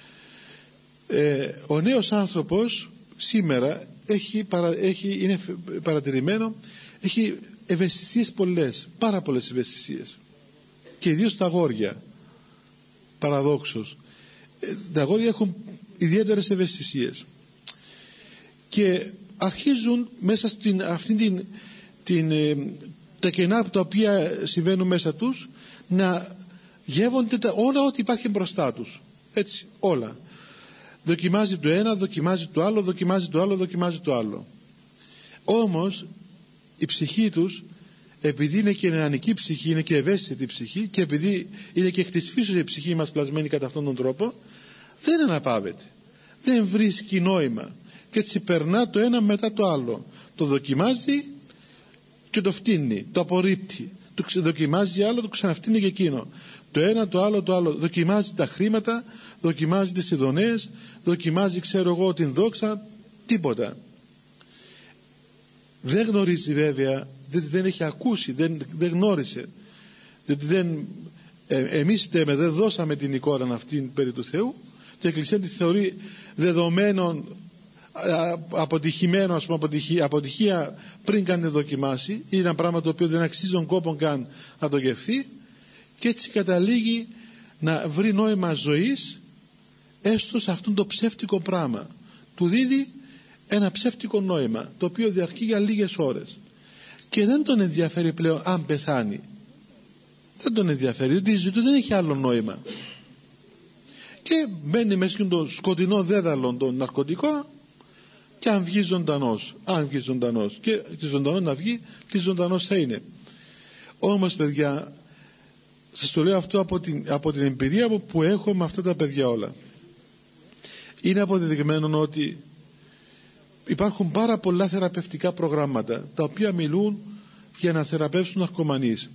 ο νέος άνθρωπος σήμερα είναι παρατηρημένο, έχει ευαισθησίες πολλές, πάρα πολλές ευαισθησίες, και ιδίως τα αγόρια, παραδόξως, τα αγόρια έχουν ιδιαίτερες ευαισθησίες και αρχίζουν μέσα στην αυτήν τα κενά τα οποία συμβαίνουν μέσα τους να γεύονται όλα ό,τι υπάρχει μπροστά τους, έτσι, όλα. Δοκιμάζει το ένα, δοκιμάζει το άλλο, δοκιμάζει το άλλο, δοκιμάζει το άλλο. Όμως η ψυχή τους, επειδή είναι και νεανική ψυχή, είναι και ευαίσθητη ψυχή, και επειδή είναι και εκ της φύσεως η ψυχή μας πλασμένη κατά αυτόν τον τρόπο, δεν αναπαύεται, δεν βρίσκει νόημα, και έτσι περνά το ένα μετά το άλλο, το δοκιμάζει και το φτύνει, το απορρίπτει, το δοκιμάζει άλλο, το ξαναφτύνει και εκείνο, το ένα, το άλλο, το άλλο. Δοκιμάζει τα χρήματα, δοκιμάζει τις ειδονές, δοκιμάζει, ξέρω εγώ, την δόξα, τίποτα. Δεν γνωρίζει βέβαια, διότι δεν έχει ακούσει, δεν γνώρισε, διότι εμείς δεν δώσαμε την εικόνα αυτή περί του Θεού, και η Εκκλησία τη θεωρεί δεδομένων, αποτυχημένο, ας πούμε, αποτυχία πριν καν δοκιμάσει, είναι ένα πράγμα το οποίο δεν αξίζει τον κόπο καν να το γευθεί, και έτσι καταλήγει να βρει νόημα ζωής έστω σε αυτόν το ψεύτικο πράγμα. Του δίδει ένα ψεύτικο νόημα, το οποίο διαρκεί για λίγες ώρες, και δεν τον ενδιαφέρει πλέον αν πεθάνει. Δεν τον ενδιαφέρει, διότι η ζωή του δεν έχει άλλο νόημα, και μπαίνει μέσα στο σκοτεινό δέδαλο των ναρκωτικών, και αν βγει ζωντανός, και ζωντανός να βγει, τι ζωντανός θα είναι. Όμως, παιδιά, σας το λέω αυτό από την εμπειρία που έχω με αυτά τα παιδιά όλα. Είναι αποδεδειγμένο ότι υπάρχουν πάρα πολλά θεραπευτικά προγράμματα τα οποία μιλούν για να θεραπεύσουν ναρκωμανείς.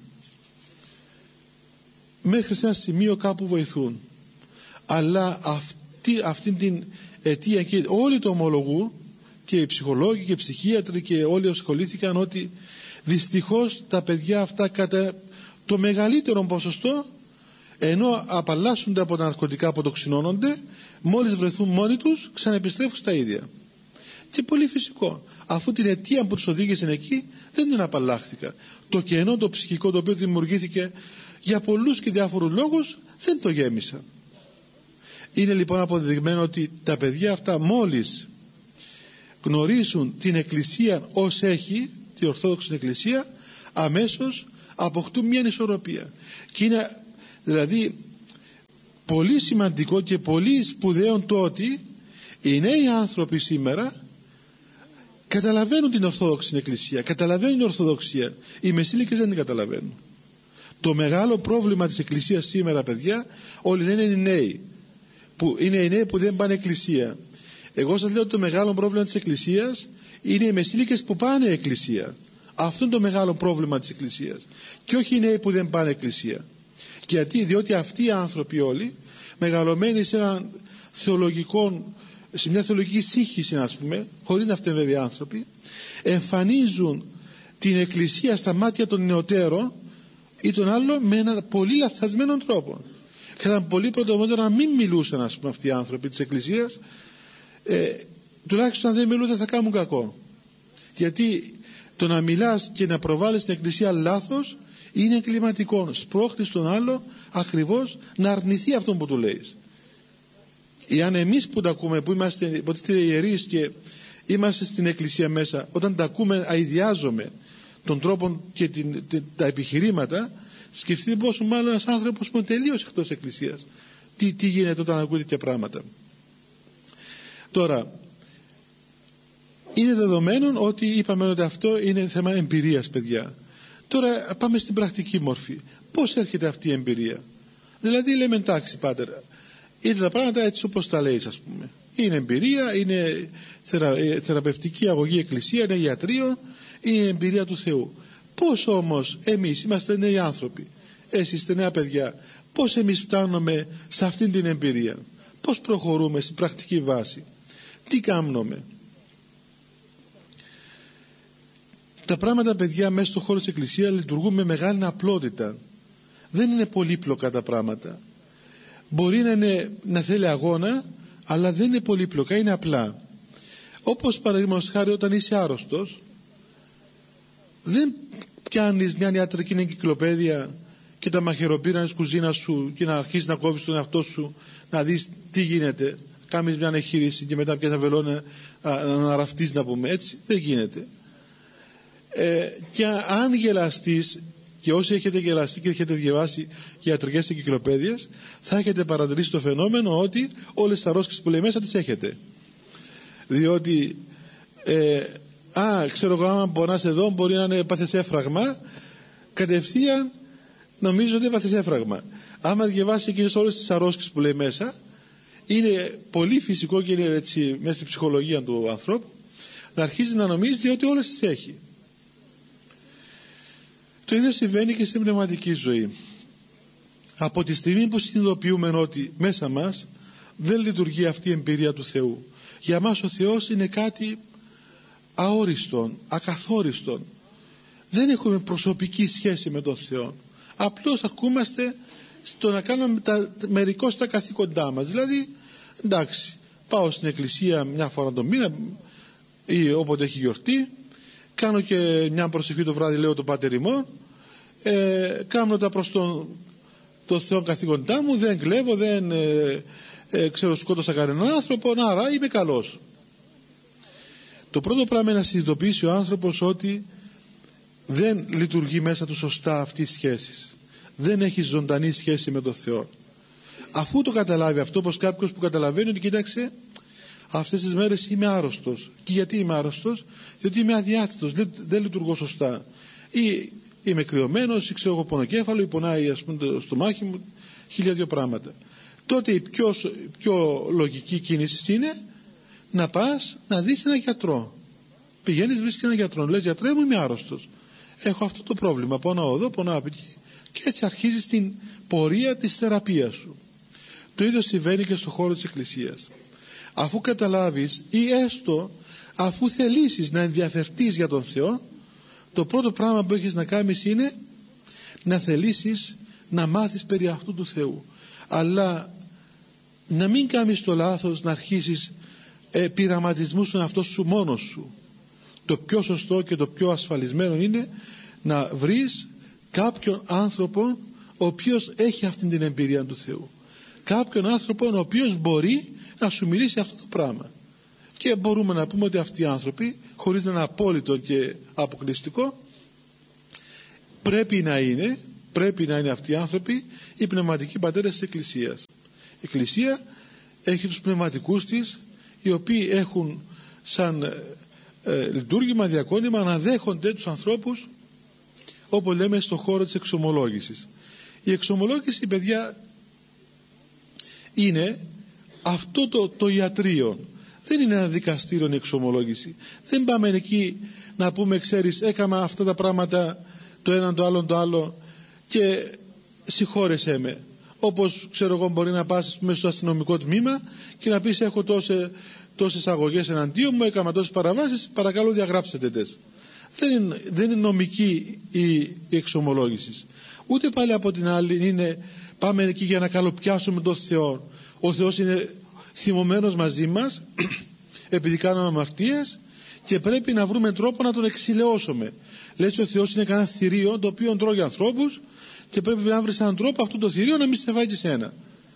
Μέχρι σε ένα σημείο κάπου βοηθούν, αλλά αυτή την αιτία, και όλοι το ομολογούν, και οι ψυχολόγοι και οι ψυχίατροι και όλοι ασχολήθηκαν, ότι δυστυχώς τα παιδιά αυτά κατά το μεγαλύτερο ποσοστό, ενώ απαλλάσσονται από τα ναρκωτικά, αποτοξινώνονται, μόλις βρεθούν μόνοι τους ξαναεπιστρέφουν στα ίδια. Και πολύ φυσικό, αφού την αιτία που τους οδήγησε εκεί δεν την απαλλάχθηκαν. Το κενό το ψυχικό το οποίο δημιουργήθηκε για πολλούς και διάφορους λόγους δεν το γέμισαν. Είναι λοιπόν αποδεδειγμένο ότι τα παιδιά αυτά μόλις γνωρίσουν την Εκκλησία ως έχει, την Ορθόδοξη Εκκλησία, αμέσως αποκτούν μια ισορροπία. Και είναι δηλαδή πολύ σημαντικό και πολύ σπουδαίο το ότι οι νέοι άνθρωποι σήμερα καταλαβαίνουν την Ορθόδοξη Εκκλησία, καταλαβαίνουν την Ορθοδοξία. Οι μεσήλικες δεν την καταλαβαίνουν. Το μεγάλο πρόβλημα της Εκκλησίας σήμερα, παιδιά, όλοι λένε είναι οι νέοι, που είναι οι νέοι που δεν πάνε Εκκλησία. Εγώ σας λέω ότι το μεγάλο πρόβλημα της Εκκλησίας είναι οι μεσήλικες που πάνε Εκκλησία. Αυτό είναι το μεγάλο πρόβλημα της Εκκλησίας, και όχι οι νέοι που δεν πάνε Εκκλησία. Γιατί? Διότι αυτοί οι άνθρωποι όλοι, μεγαλωμένοι σε μια θεολογική σύγχυση, ας πούμε, χωρίς να φταίνουν βέβαια οι άνθρωποι, εμφανίζουν την Εκκλησία στα μάτια των νεωτέρων ή των άλλων με έναν πολύ λαθασμένο τρόπο. Και ήταν πολύ προτιμότερο να μην μιλούσαν, ας πούμε, αυτοί οι άνθρωποι της Εκκλησίας, τουλάχιστον αν δεν μιλούν θα κάνουν κακό. Γιατί το να μιλάς και να προβάλλεις την Εκκλησία λάθος είναι εγκληματικό. Σπρώχνεις τον άλλο ακριβώς να αρνηθεί αυτό που του λέεις. Εάν εμείς που τα ακούμε, που είμαστε υποτίθεται ιερείς και είμαστε στην Εκκλησία μέσα, όταν τα ακούμε αηδιάζουμε τον τρόπο και τα επιχειρήματα, σκεφτείτε πόσο μάλλον ένας άνθρωπος που είναι τελείως εκτός Εκκλησίας. Τι γίνεται όταν ακούει τέτοια πράγματα. Τώρα, είναι δεδομένο ότι είπαμε ότι αυτό είναι θέμα εμπειρίας, παιδιά. Τώρα πάμε στην πρακτική μορφή. Πώς έρχεται αυτή η εμπειρία? Δηλαδή λέμε εντάξει πάτερ, είναι τα πράγματα έτσι όπως τα λέει, ας πούμε. Είναι εμπειρία, είναι θεραπευτική αγωγή Εκκλησία, είναι ιατρείο, είναι η εμπειρία του Θεού. Πώς όμως εμείς είμαστε νέοι άνθρωποι, εσείς είστε νέα παιδιά, πώς εμείς φτάνουμε σε αυτήν την εμπειρία? Πώς προχωρούμε στην πρακτική βάση? Τι κάνουμε? Τα πράγματα, παιδιά, μέσα στον χώρο της Εκκλησίας λειτουργούν με μεγάλη απλότητα. Δεν είναι πολύπλοκα τα πράγματα. Μπορεί να θέλει αγώνα, αλλά δεν είναι πολύπλοκα, είναι απλά. Όπως παραδείγματος χάρη, όταν είσαι άρρωστος, δεν πιάνεις μια ιατρική εγκυκλοπαίδεια και τα μαχαιροπύρανες της κουζίνας σου και να αρχίσεις να κόβεις τον εαυτό σου, να δεις τι γίνεται. Κάνεις μια εγχείρηση και μετά πιάνεις ένα βελόνι να ραφτείς, να πούμε έτσι. Δεν γίνεται. Και αν γελαστείς, και όσοι έχετε γελαστεί και έχετε διαβάσει ιατρικές εγκυκλοπαίδειες, θα έχετε παρατηρήσει το φαινόμενο ότι όλες τις αρρώσκες που λέει μέσα τις έχετε. Διότι ξέρω εγώ, άμα πονάς εδώ μπορεί να είναι πάθες έφραγμα, κατευθείαν νομίζω ότι είναι πάθες έφραγμα. Άμα διαβάσει εκείνες όλες τις αρρώσκες που λέει μέσα, είναι πολύ φυσικό και είναι έτσι μέσα στη ψυχολογία του ανθρώπου να αρχίζει να νομίζει ότι όλες τις έχει. Το ίδιο συμβαίνει και στην πνευματική ζωή. Από τη στιγμή που συνειδητοποιούμε ότι μέσα μας δεν λειτουργεί αυτή η εμπειρία του Θεού, για μας ο Θεός είναι κάτι αόριστον, ακαθόριστον. Δεν έχουμε προσωπική σχέση με τον Θεό. Απλώς ακούμαστε στο να κάνουμε μερικώς τα καθήκοντά μας. Δηλαδή, εντάξει, πάω στην εκκλησία μια φορά το μήνα ή όποτε έχει γιορτή, κάνω και μια προσευχή το βράδυ, λέω το Πάτερ ημών, κάνω τα προς τον Θεό καθήκοντά μου, δεν κλέβω, δεν σκότωσα κανέναν άνθρωπο, άρα είμαι καλός. Το πρώτο πράγμα είναι να συνειδητοποιήσει ο άνθρωπος ότι δεν λειτουργεί μέσα του σωστά αυτή η σχέση. Δεν έχει ζωντανή σχέση με τον Θεό. Αφού το καταλάβει αυτό, όπως κάποιος που καταλαβαίνει ότι κοίταξε, αυτές τις μέρες είμαι άρρωστος. Και γιατί είμαι άρρωστος? Διότι είμαι αδιάθετος, δεν λειτουργώ σωστά. Ή είμαι κρυωμένος, ή ξέρω εγώ πονοκέφαλο, ή πονάει ας πούμε το στομάχι μου, 1002 πράγματα. Τότε η πιο λογική κίνηση είναι να πας να δεις έναν γιατρό. Πηγαίνεις, βρίσκεις έναν γιατρό, λες γιατρέ μου, είμαι άρρωστος, έχω αυτό το πρόβλημα, πονάω εδώ, πονάω από εκεί, και έτσι αρχίζεις την πορεία της θεραπείας σου. Το ίδιο συμβαίνει και στον χώρο της Εκκλησίας. Αφού καταλάβεις ή έστω αφού θελήσεις να ενδιαφερθείς για τον Θεό, το πρώτο πράγμα που έχεις να κάνεις είναι να θελήσεις να μάθεις περί αυτού του Θεού, αλλά να μην κάνεις το λάθος να αρχίσεις πειραματισμούς στον εαυτό σου μόνος σου. Το πιο σωστό και το πιο ασφαλισμένο είναι να βρεις κάποιον άνθρωπο ο οποίος έχει αυτή την εμπειρία του Θεού, κάποιον άνθρωπο ο οποίος μπορεί να σου μιλήσει αυτό το πράγμα. Και μπορούμε να πούμε ότι αυτοί οι άνθρωποι, χωρίς να είναι απόλυτο και αποκλειστικό, πρέπει να είναι αυτοί οι άνθρωποι οι πνευματικοί πατέρες της Εκκλησίας. Η Εκκλησία έχει τους πνευματικούς της, οι οποίοι έχουν σαν λειτουργήμα, διακόνημα, να δέχονται τους ανθρώπους, όπως λέμε, στον χώρο της εξομολόγησης. Η εξομολόγηση, παιδιά, είναι αυτό το ιατρείο. Δεν είναι ένα δικαστήριο η εξομολόγηση. Δεν πάμε εκεί να πούμε, ξέρεις, έκανα αυτά τα πράγματα, το έναν το άλλο και συγχώρεσέ με. Όπως, ξέρω εγώ, μπορεί να πας μέσα στο αστυνομικό τμήμα και να πεις, έχω τόσες αγωγές εναντίον μου, έκανα τόσες παραβάσεις, παρακαλώ διαγράψτε τες. Δεν είναι νομική η εξομολόγηση. Ούτε πάλι από την άλλη είναι πάμε εκεί για να καλοπιάσουμε τον Θεό. Ο Θεός είναι θυμωμένος μαζί μας επειδή κάνουμε αμαρτίες και πρέπει να βρούμε τρόπο να τον εξηλαιώσουμε. Λέει ο Θεός είναι κανένα θηρίο το οποίο τρώγει ανθρώπους και πρέπει να βρεις έναν τρόπο αυτό το θηρίο να μην σε φάει και σένα.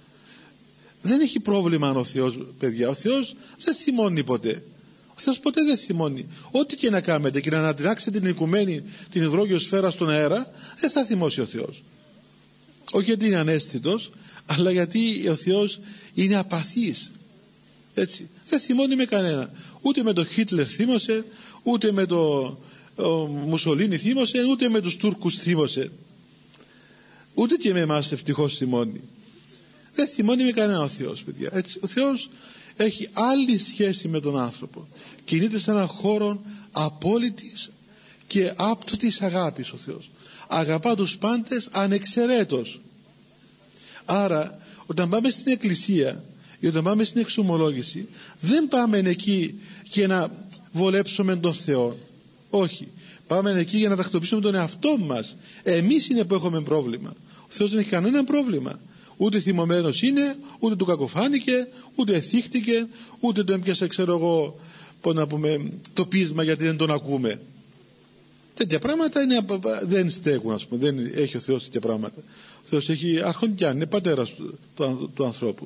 Δεν έχει πρόβλημα ο Θεός, παιδιά. Ο Θεός δεν θυμώνει ποτέ. Ο Θεός ποτέ δεν θυμώνει. Ό,τι και να κάνετε και να ανατινάξετε την οικουμένη, την υδρόγειο σφαίρα στον αέρα, δεν θα θυμώσει ο Θεός. Όχι γιατί είναι αναίσθητος, αλλά γιατί ο Θεός είναι απαθής. Έτσι. Δεν θυμώνει με κανένα. Ούτε με τον Χίτλερ θύμωσε, ούτε με τον Μουσολίνι θύμωσε, ούτε με τους Τούρκους θύμωσε. Ούτε και με εμάς ευτυχώς θυμώνει. Δεν θυμώνει με κανένα ο Θεός, παιδιά. Έτσι. Ο Θεός έχει άλλη σχέση με τον άνθρωπο. Κινείται σε έναν χώρο απόλυτης και άπτωτης αγάπης ο Θεός. Αγαπά τους πάντες ανεξαιρέτως. Άρα όταν πάμε στην εκκλησία ή όταν πάμε στην εξομολόγηση, δεν πάμε εκεί για να βολέψουμε τον Θεό. Όχι. Πάμε εκεί για να τακτοποιήσουμε τον εαυτό μας. Εμείς είναι που έχουμε πρόβλημα. Ο Θεός δεν έχει κανένα πρόβλημα. Ούτε θυμωμένος είναι, ούτε του κακοφάνηκε, ούτε εθίχτηκε, ούτε το έμπιασε, ξέρω εγώ, πώς να πούμε, το πείσμα γιατί δεν τον ακούμε. Τέτοια πράγματα δεν στέκουν, ας πούμε. Δεν έχει ο Θεός τέτοια πράγματα. Ο Θεός έχει αρχοντιά, είναι πατέρας του ανθρώπου.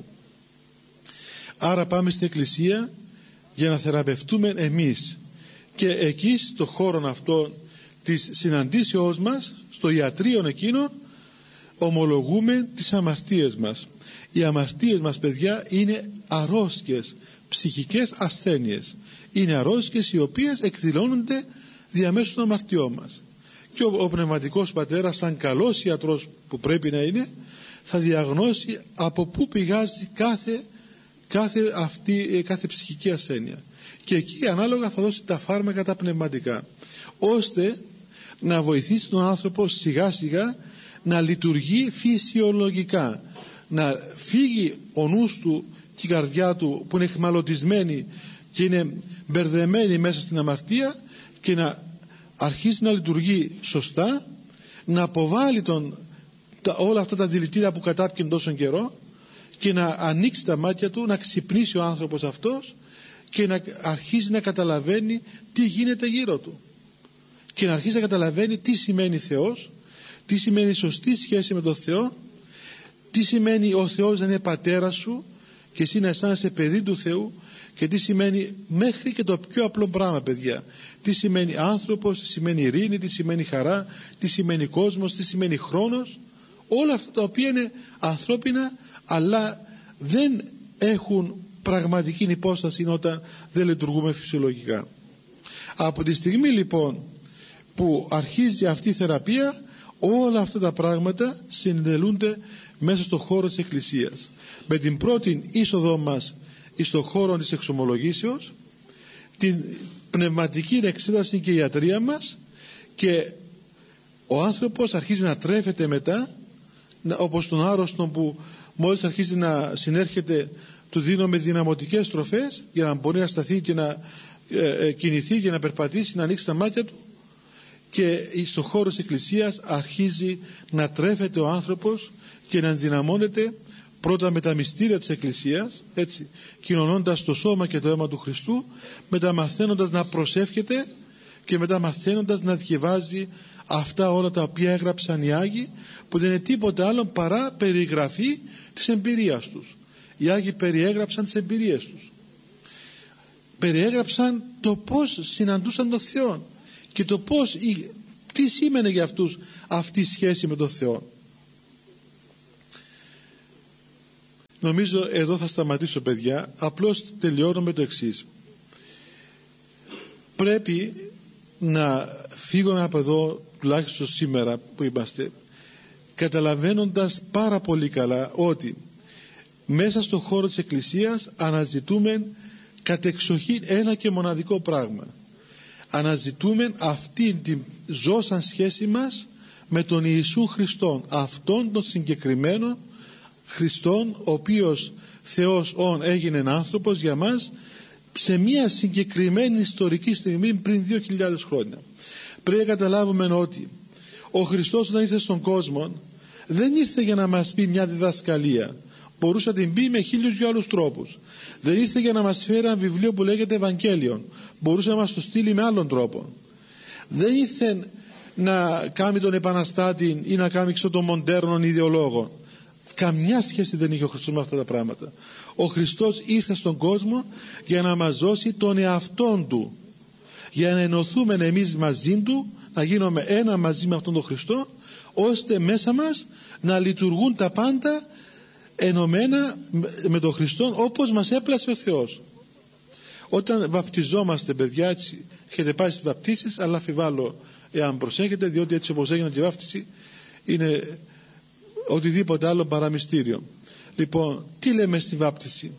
Άρα πάμε στην εκκλησία για να θεραπευτούμε εμείς. Και εκεί στο χώρο αυτό της συναντήσεώς μας, στο ιατρείο εκείνο, ομολογούμε τις αμαρτίες μας. Οι αμαρτίες μας, παιδιά, είναι αρρώστιες, ψυχικές ασθένειες. Είναι αρρώστιες οι οποίες εκδηλώνονται διαμέσου των αμαρτιών μας. Και ο πνευματικός πατέρας, σαν καλός ιατρός που πρέπει να είναι, θα διαγνώσει από πού πηγάζει κάθε ψυχική ασθένεια. Και εκεί ανάλογα θα δώσει τα φάρμακα τα πνευματικά, ώστε να βοηθήσει τον άνθρωπο σιγά σιγά να λειτουργεί φυσιολογικά, να φύγει ο νους του και η καρδιά του που είναι εχμαλωτισμένη και είναι μπερδεμένη μέσα στην αμαρτία και να αρχίσει να λειτουργεί σωστά, να αποβάλει όλα αυτά τα δηλητήρια που κατάπιαν τόσο καιρό και να ανοίξει τα μάτια του, να ξυπνήσει ο άνθρωπος αυτός και να αρχίσει να καταλαβαίνει τι γίνεται γύρω του και να αρχίσει να καταλαβαίνει τι σημαίνει Θεός, τι σημαίνει σωστή σχέση με τον Θεό, τι σημαίνει ο Θεός να είναι πατέρας σου και εσύ να αισθάνεσαι παιδί του Θεού, και τι σημαίνει μέχρι και το πιο απλό πράγμα, παιδιά, τι σημαίνει άνθρωπος, τι σημαίνει ειρήνη, τι σημαίνει χαρά, τι σημαίνει κόσμος, τι σημαίνει χρόνος. Όλα αυτά τα οποία είναι ανθρώπινα αλλά δεν έχουν πραγματική υπόσταση όταν δεν λειτουργούμε φυσιολογικά. Από τη στιγμή λοιπόν που αρχίζει αυτή η θεραπεία, όλα αυτά τα πράγματα συνδελούνται μέσα στο χώρο της Εκκλησίας. Με την πρώτη είσοδό μας στον χώρο της εξομολογήσεως, την πνευματική εξέταση και ιατρία μας, και ο άνθρωπος αρχίζει να τρέφεται μετά, όπως τον άρρωστο που μόλις αρχίζει να συνέρχεται του δίνουμε δυναμωτικές τροφές για να μπορεί να σταθεί και να κινηθεί και να περπατήσει, να ανοίξει τα μάτια του, και στο χώρο της Εκκλησίας αρχίζει να τρέφεται ο άνθρωπος και να ενδυναμώνεται πρώτα με τα μυστήρια της Εκκλησίας, έτσι, κοινωνώντας το σώμα και το αίμα του Χριστού, μετά μαθαίνοντας να προσεύχεται και μετά μαθαίνοντας να διαβάζει αυτά όλα τα οποία έγραψαν οι Άγιοι, που δεν είναι τίποτα άλλο παρά περιγραφή της εμπειρίας τους. Οι Άγιοι περιέγραψαν τις εμπειρίες τους. περιέγραψαν το πώς συναντούσαν τον Θεό και το πώς, τι σήμαινε για αυτούς αυτή η σχέση με τον Θεό. Νομίζω εδώ θα σταματήσω, παιδιά. Απλώς τελειώνω με το εξής. Πρέπει να φύγουμε από εδώ, τουλάχιστον σήμερα που είμαστε, καταλαβαίνοντας πάρα πολύ καλά ότι μέσα στον χώρο της Εκκλησίας αναζητούμε κατεξοχήν ένα και μοναδικό πράγμα. Αναζητούμε αυτή την ζώσαν σχέση μας με τον Ιησού Χριστόν, αυτόν τον συγκεκριμένο Χριστόν, ο οποίος Θεός έγινε άνθρωπος για μας σε μια συγκεκριμένη ιστορική στιγμή πριν 2.000 χρόνια. Πρέπει να καταλάβουμε ότι ο Χριστός, όταν ήρθε στον κόσμο, δεν ήρθε για να μας πει μια διδασκαλία. Μπορούσε να την πει με 1.000 άλλους τρόπους. Δεν ήρθε για να μας φέρει ένα βιβλίο που λέγεται Ευαγγέλιον. Μπορούσε να μας το στείλει με άλλον τρόπο. Δεν ήρθε να κάνει τον επαναστάτη ή να κάνει τον μοντέρνον ιδεολόγο. Καμιά σχέση δεν είχε ο Χριστός με αυτά τα πράγματα. Ο Χριστός ήρθε στον κόσμο για να μας δώσει τον εαυτόν Του, για να ενωθούμε εμείς μαζί Του, να γίνουμε ένα μαζί με αυτόν τον Χριστό, ώστε μέσα μας να λειτουργούν τα πάντα ενωμένα με τον Χριστό, όπως μας έπλασε ο Θεός. Όταν βαπτιζόμαστε, παιδιά, έτσι έχετε πάει στις βαπτίσεις, αλλά αμφιβάλλω εάν προσέχετε, διότι έτσι όπως έγινε και η βάπτιση είναι οτιδήποτε άλλο παρά μυστήριο. Λοιπόν, τι λέμε στη βάπτιση?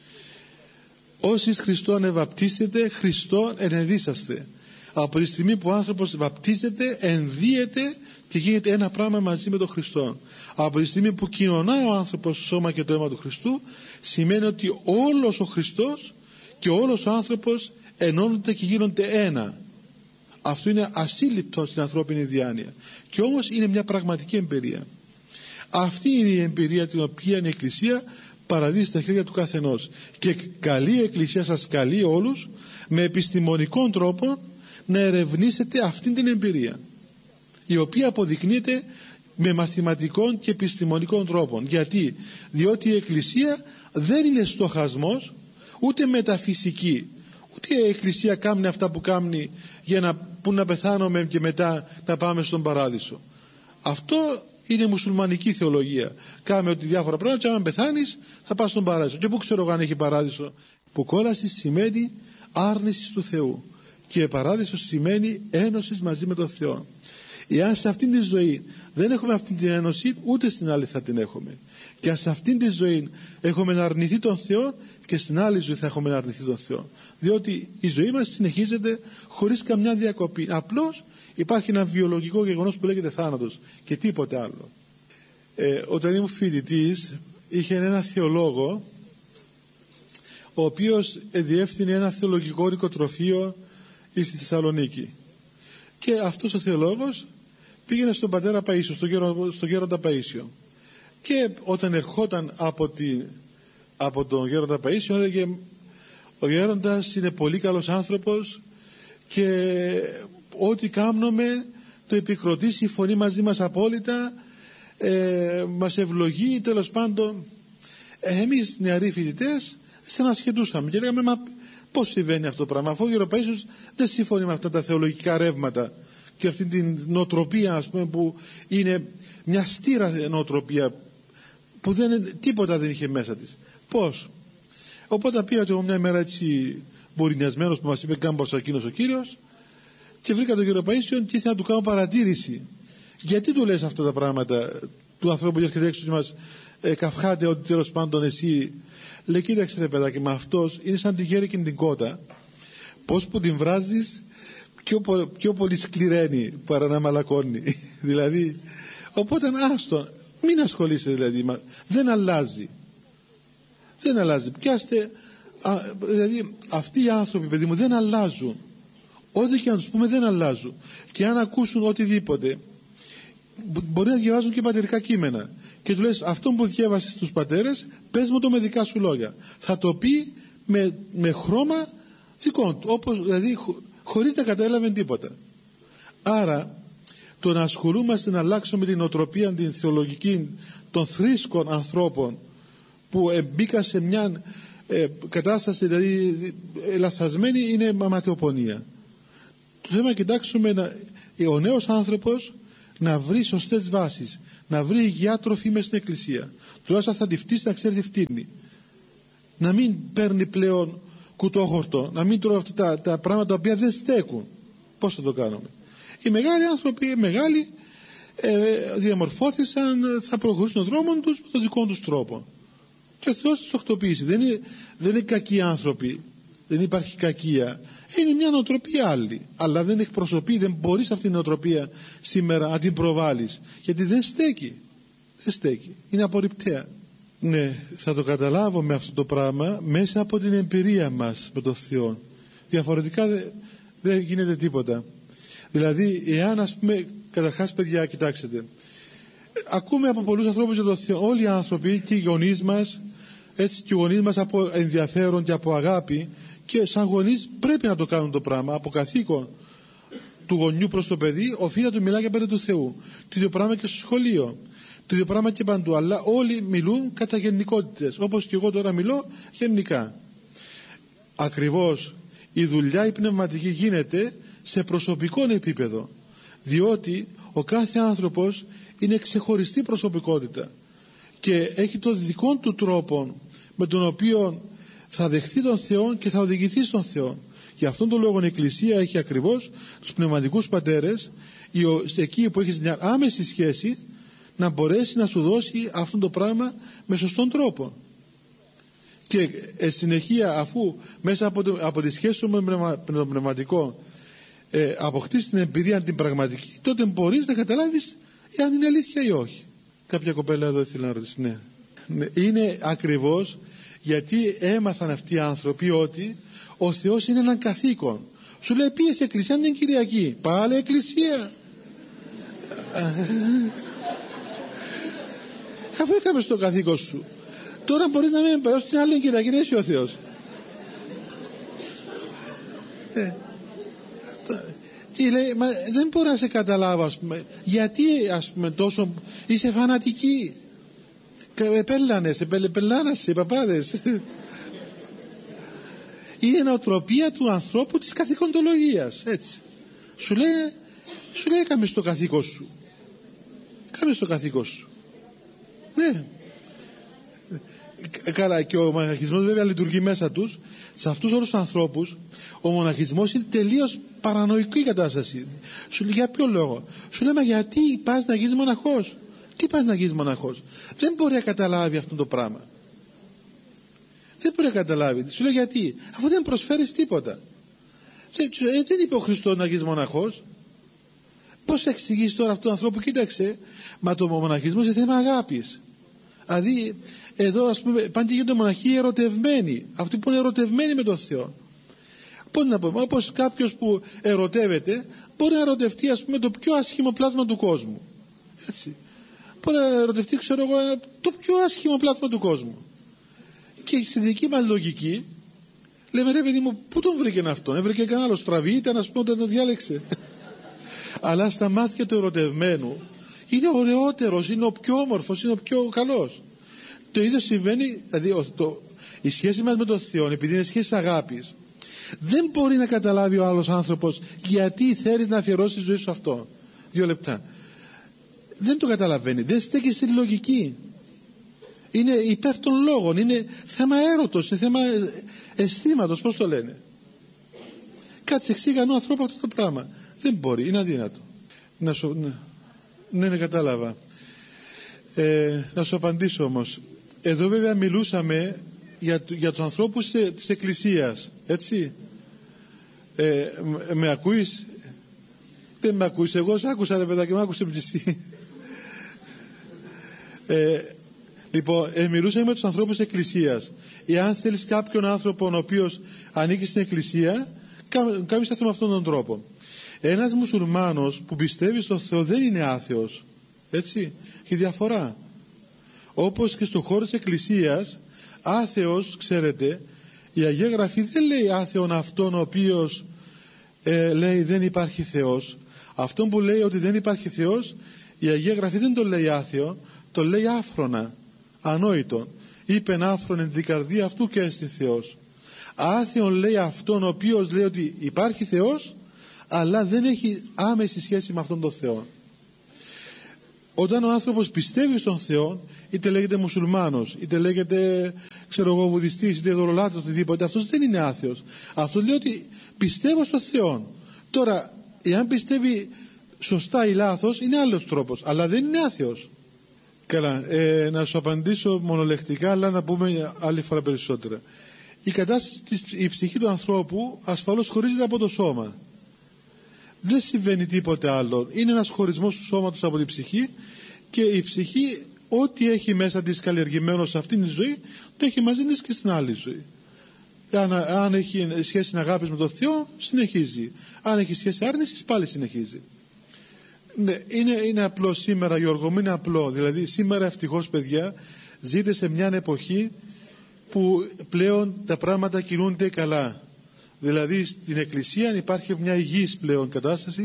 Όσοι Χριστόν ευαπτίσετε, Χριστόν ενεδίσαστε. Από τη στιγμή που ο άνθρωπος βαπτίζεται, ενδύεται και γίνεται ένα πράγμα μαζί με τον Χριστό. Από τη στιγμή που κοινωνά ο άνθρωπος το σώμα και το αίμα του Χριστού, σημαίνει ότι όλος ο Χριστός και όλος ο άνθρωπος ενώνονται και γίνονται ένα. Αυτό είναι ασύλληπτο στην ανθρώπινη διάνοια, και όμως είναι μια πραγματική εμπειρία. Αυτή είναι η εμπειρία την οποία η Εκκλησία παραδίδει στα χέρια του καθενός, και καλή η Εκκλησία σας καλεί όλους με επιστημονικών τρόπο να ερευνήσετε αυτή την εμπειρία, η οποία αποδεικνύεται με μαθηματικών και επιστημονικών τρόπων. Γιατί? Διότι η Εκκλησία δεν είναι στοχασμός, ούτε μεταφυσική. Ούτε η Εκκλησία κάνει αυτά που κάνει για να πεθάνουμε και μετά να πάμε στον παράδεισο. Αυτό είναι μουσουλμανική θεολογία. Κάμε ότι διάφορα πράγματα, και αν πεθάνεις θα πας στον παράδεισο. Και πού ξέρω αν έχει παράδεισο? Που κόλαση σημαίνει άρνηση του Θεού, και παράδεισο σημαίνει ένωση μαζί με τον Θεό. Εάν σε αυτήν τη ζωή δεν έχουμε αυτήν την ένωση, ούτε στην άλλη θα την έχουμε. Και αν σε αυτήν τη ζωή έχουμε να αρνηθεί τον Θεό, και στην άλλη ζωή θα έχουμε να αρνηθεί τον Θεό. Διότι η ζωή μας συνεχίζεται χωρίς καμιά διακοπή. Απλώς υπάρχει ένα βιολογικό γεγονός που λέγεται θάνατος και τίποτε άλλο. Όταν ήμουν φοιτητής, είχε ένα θεολόγο, ο οποίος διεύθυνε ένα θεολογικό νοικοτροφείο στη Θεσσαλονίκη. Και αυτός ο θεολόγος πήγαινε στον πατέρα Παΐσιο, στον γέροντα Παΐσιο. Και όταν ερχόταν από τον γέροντα Παΐσιο, έλεγε: ο γέροντας είναι πολύ καλός άνθρωπος και ό,τι κάνουμε το επικροτήσει, η φωνή μαζί μας απόλυτα, μας ευλογεί. Τέλος πάντων, εμείς νεαροί φοιτητές συνασχετούσαμε και λέγαμε: μα πώς συμβαίνει αυτό το πράγμα, αφού ο γέροντας Παΐσιος δεν συμφωνεί με αυτά τα θεολογικά ρεύματα και αυτή την νοοτροπία, ας πούμε, που είναι μια στήρα νοοτροπία που τίποτα δεν είχε μέσα της. Πώς? Οπότε πήγα εγώ μια μέρα έτσι μπουρινιασμένος, που μας είπε κάμπος εκείνος ο κύριος, και βρήκα τον κύριο Παΐσιο και ήθελα να του κάνω παρατήρηση. Γιατί του λες αυτά τα πράγματα του ανθρώπου που έρχεται έξω και μας καυχάται ότι τέλος πάντων εσύ? Λέει: κοίταξε ρε παιδάκι, με αυτός είναι σαν τη γέρικη την κότα, πως που την βράζεις πιο πολύ σκληραίνει παρά να μαλακώνει. Δηλαδή, οπότε άστο, μην ασχολείσαι, δηλαδή δεν αλλάζει. Δεν αλλάζει. Πιάστε, δηλαδή αυτοί οι άνθρωποι, παιδί μου, δεν αλλάζουν. Ό,τι και να τους πούμε δεν αλλάζουν. Και αν ακούσουν οτιδήποτε, μπορεί να διαβάζουν και πατερικά κείμενα, και του λες: αυτό που διέβασες στους πατέρες, πες μου το με δικά σου λόγια. Θα το πει με χρώμα δικό του, όπως δηλαδή χωρίς να κατάλαβε τίποτα. Άρα το να ασχολούμαστε να αλλάξουμε την οτροπία, την θεολογική των θρήσκων ανθρώπων, που μπήκα σε μια κατάσταση δηλαδή λαθασμένη είναι ματαιοπονία. Το θέμα κοιτάξουμε ο νέος άνθρωπος να βρει σωστές βάσεις, να βρει υγιεινά τροφή μέσα στην εκκλησία, τουλάχιστον θα τη φτύσει να ξέρει τι φτύνει, να μην παίρνει πλέον κουτόχορτο, να μην τρώει αυτά τα πράγματα τα οποία δεν στέκουν. Πώς θα το κάνουμε? Οι μεγάλοι άνθρωποι, οι μεγάλοι διαμορφώθησαν, θα προχωρήσουν τον δρόμο τους με τον δικό τους τρόπο και ο Θεός τους οχτοποιήσει. Δεν είναι κακοί άνθρωποι, δεν υπάρχει κακία, είναι μια νοοτροπία άλλη, αλλά δεν εκπροσωπεί, δεν μπορείς αυτή την νοοτροπία σήμερα να την προβάλλεις, γιατί δεν στέκει, είναι απορριπταία. Ναι, θα το καταλάβουμε αυτό το πράγμα μέσα από την εμπειρία μας με τον Θεό. Διαφορετικά δεν γίνεται τίποτα. Δηλαδή, εάν ας πούμε, καταρχάς παιδιά, κοιτάξτε, ακούμε από πολλούς ανθρώπους για τον Θεό. Όλοι οι άνθρωποι και οι γονείς μας, έτσι, και οι γονείς μας από ενδιαφέρον και από αγάπη, και σαν γονείς πρέπει να το κάνουν το πράγμα, από καθήκον του γονιού προς το παιδί, οφείλει να του μιλάει για πέρα του Θεού. Το ίδιο πράγμα και στο σχολείο, το ίδιο πράγμα και παντού, αλλά όλοι μιλούν κατά γενικότητες, όπως και εγώ τώρα μιλώ γενικά. Ακριβώς η δουλειά η πνευματική γίνεται σε προσωπικό επίπεδο, διότι ο κάθε άνθρωπος είναι ξεχωριστή προσωπικότητα και έχει τον δικό του τρόπο με τον οποίο θα δεχθεί τον Θεό και θα οδηγηθεί στον Θεό. Γι' αυτόν τον λόγο η Εκκλησία έχει ακριβώς τους πνευματικούς πατέρες, εκεί που έχεις μια άμεση σχέση, να μπορέσει να σου δώσει αυτό το πράγμα με σωστόν τρόπο. Και συνεχεία, αφού μέσα από τη σχέση σου με το πνευματικό αποκτήσεις την εμπειρία την πραγματική, τότε μπορείς να καταλάβεις αν είναι αλήθεια ή όχι. Κάποια κοπέλα εδώ ήθελα να ρωτήσει. Ναι. Είναι ακριβώς γιατί έμαθαν αυτοί οι άνθρωποι ότι ο Θεός είναι έναν καθήκον. Σου λέει πήγες εκκλησία, είναι Κυριακή, πάλι εκκλησία. Αφού έκαμε στο καθήκον σου, τώρα μπορείς να μην πάει στην άλλη Κυριακή, είσαι ο Θεός. Και λέει, μα δεν μπορώ να σε καταλάβω, ας πούμε, γιατί ας πούμε τόσο είσαι φανατική. Πελάνασε οι παπάδες. Είναι νοοτροπία του ανθρώπου της καθηκοντολογίας, έτσι. Σου λέει κάμε στο καθήκον σου, κάμε στο καθήκον σου. Ναι. Καλά, και ο μοναχισμός βέβαια λειτουργεί μέσα τους. Σε αυτούς όλους τους ανθρώπους ο μοναχισμός είναι τελείως παρανοϊκή κατάσταση. Σου λέει για ποιο λόγο? Σου λέει μα γιατί πας να γίνεις μοναχός? Τι πας να γίνεις μοναχός? Δεν μπορεί να καταλάβει αυτό το πράγμα. Δεν μπορεί να καταλάβει. Σου λέει γιατί? Αφού δεν προσφέρεις τίποτα. Δεν είπε ο Χριστός να γίνεις μοναχός. Πώς θα εξηγήσει τώρα αυτόν τον ανθρώπου? Κοίταξε, μα το μοναχισμό είναι θέμα αγάπης. Δηλαδή εδώ ας πούμε πάνε γίνονται μοναχοί ερωτευμένοι, αυτοί που είναι ερωτευμένοι με τον Θεό. Πώς να πούμε, όπως κάποιος που ερωτεύεται μπορεί να ερωτευτεί ας πούμε το πιο άσχημο πλάσμα του κόσμου, έτσι. Μπορεί να ερωτευτεί, ξέρω εγώ, το πιο άσχημο πλάσμα του κόσμου, και στη δική μας λογική λέμε ρε παιδί μου, πού τον βρήκε αυτόν? Έβρεκε κανένα άλλο στραβή, ήταν ας πούμε όταν το διάλεξε. Αλλά στα μάτια του ερωτευμένου είναι ο ωραιότερος, είναι ο πιο όμορφος, είναι ο πιο καλός. Το ίδιο συμβαίνει, δηλαδή η σχέση μας με τον Θεό, επειδή είναι σχέση αγάπης, δεν μπορεί να καταλάβει ο άλλος άνθρωπος γιατί θέλει να αφιερώσει τη ζωή σου αυτό. 2 λεπτά. Δεν το καταλαβαίνει, δεν στέκει στη λογική. Είναι υπέρ των λόγων, είναι θέμα έρωτος, είναι θέμα αισθήματος, πώς το λένε. Κάτσε εξήγανε ο ανθρώπου αυτό το πράγμα. Δεν μπορεί, είναι αδύνατο. Ναι, κατάλαβα. Να σου απαντήσω όμως. Εδώ βέβαια μιλούσαμε για τους ανθρώπους της Εκκλησίας, έτσι. Με ακούεις? Δεν με ακούεις? Εγώ σ' άκουσα ρε παιδάκι, με άκουσε εσύ. Λοιπόν, μιλούσαμε με τους ανθρώπους της Εκκλησίας. Εάν θέλεις κάποιον άνθρωπο ο οποίος ανήκει στην Εκκλησία, κάνεις αυτό με αυτόν τον τρόπο. Ένας μουσουλμάνος που πιστεύει στον Θεό δεν είναι άθεος, έτσι, και διαφορά. Όπως και στον χώρο της Εκκλησίας, άθεος, ξέρετε, η Αγία Γραφή δεν λέει άθεον αυτόν ο οποίος λέει δεν υπάρχει Θεός. Αυτόν που λέει ότι δεν υπάρχει Θεός, η Αγία Γραφή δεν τον λέει άθεο, τον λέει άφρονα, ανόητο. είπεν άφρον εν την καρδία αυτού και έστι Θεός. Άθεον λέει αυτόν ο οποίος λέει ότι υπάρχει Θεός, αλλά δεν έχει άμεση σχέση με αυτόν τον Θεό. Όταν ο άνθρωπος πιστεύει στον Θεό, είτε λέγεται μουσουλμάνος, είτε λέγεται βουδιστής, είτε δωρολάτρος, οτιδήποτε, αυτός δεν είναι άθεος. Αυτό λέει ότι πιστεύω στον Θεό. Τώρα, εάν πιστεύει σωστά ή λάθος, είναι άλλος τρόπος, αλλά δεν είναι άθεος. Καλά, να σου απαντήσω μονολεκτικά, αλλά να πούμε άλλη φορά περισσότερα. Η κατάσταση, η ψυχή του ανθρώπου ασφαλώς χωρίζεται από το σώμα. Δεν συμβαίνει τίποτε άλλο. Είναι ένας χωρισμός του σώματος από την ψυχή, και η ψυχή ό,τι έχει μέσα της καλλιεργημένο σε αυτήν τη ζωή, το έχει μαζί της και στην άλλη ζωή. Αν έχει σχέση αγάπης με τον Θεό, συνεχίζει. Αν έχει σχέση άρνησης, πάλι συνεχίζει. Ναι, είναι απλό σήμερα, Γιώργο μου, είναι απλό. Δηλαδή σήμερα ευτυχώς, παιδιά, ζείτε σε μια εποχή που πλέον τα πράγματα κινούνται καλά. Δηλαδή στην Εκκλησία υπάρχει μια υγιής πλέον κατάσταση,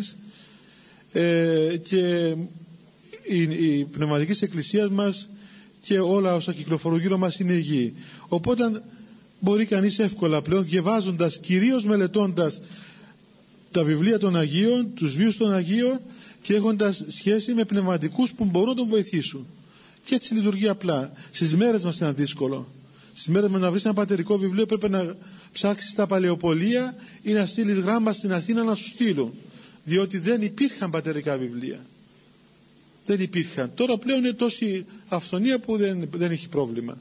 και η πνευματική της Εκκλησίας μας και όλα όσα κυκλοφορούν γύρω μας είναι υγιή. Οπότε μπορεί κανείς εύκολα πλέον, διαβάζοντας, κυρίως μελετώντας τα βιβλία των Αγίων, τους βίους των Αγίων, και έχοντας σχέση με πνευματικούς που μπορούν να τον βοηθήσουν. Και έτσι λειτουργεί απλά. Στις μέρες μας είναι δύσκολο. Στις μέρες μας να βρεις ένα πατερικό βιβλίο πρέπει να ψάξεις στα παλαιοπολία ή να στείλεις γράμμα στην Αθήνα να σου στείλουν. Διότι δεν υπήρχαν πατερικά βιβλία. Δεν υπήρχαν. Τώρα πλέον είναι τόση αυθονία που δεν έχει πρόβλημα.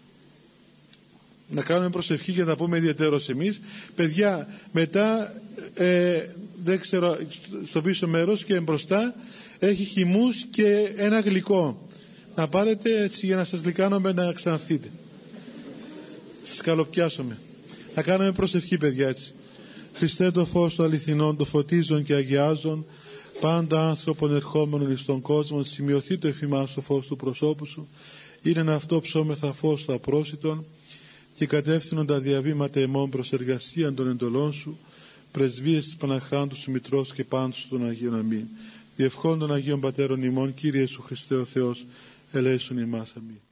Να κάνουμε προσευχή και να πούμε ιδιαίτερος εμείς. Παιδιά, μετά δεν ξέρω, στο πίσω μέρος και μπροστά έχει χυμούς και ένα γλυκό. Να πάρετε έτσι για να σας γλυκάνουμε να ξαναρθείτε. Σας καλοπιάσουμε. Να κάνουμε προσευχή, παιδιά, έτσι. Χριστέ, το φως του αληθινών, το φωτίζον και αγιάζον πάντα άνθρωπον ερχόμενον εις τον κόσμο, σημειωθεί το εφημάς το φως του προσώπου σου. Είναι ένα αυτό ψώμεθα φως του απρόσιτον και κατεύθυνον τα διαβήματα εμών προς εργασίαν των εντολών σου, πρεσβείες της Παναχράντου σου Μητρός και πάντως των Αγίων. Αμήν. Διευχών των Αγίων Πατέρων ημών, Κύριε Ιησού Χριστέ ο Θεός, ελέησον ημάς. Αμήν.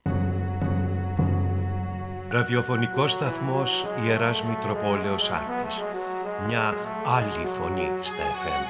Ραδιοφωνικός σταθμός Ιεράς Μητροπόλεως Άρτης. Μια άλλη φωνή στα FM.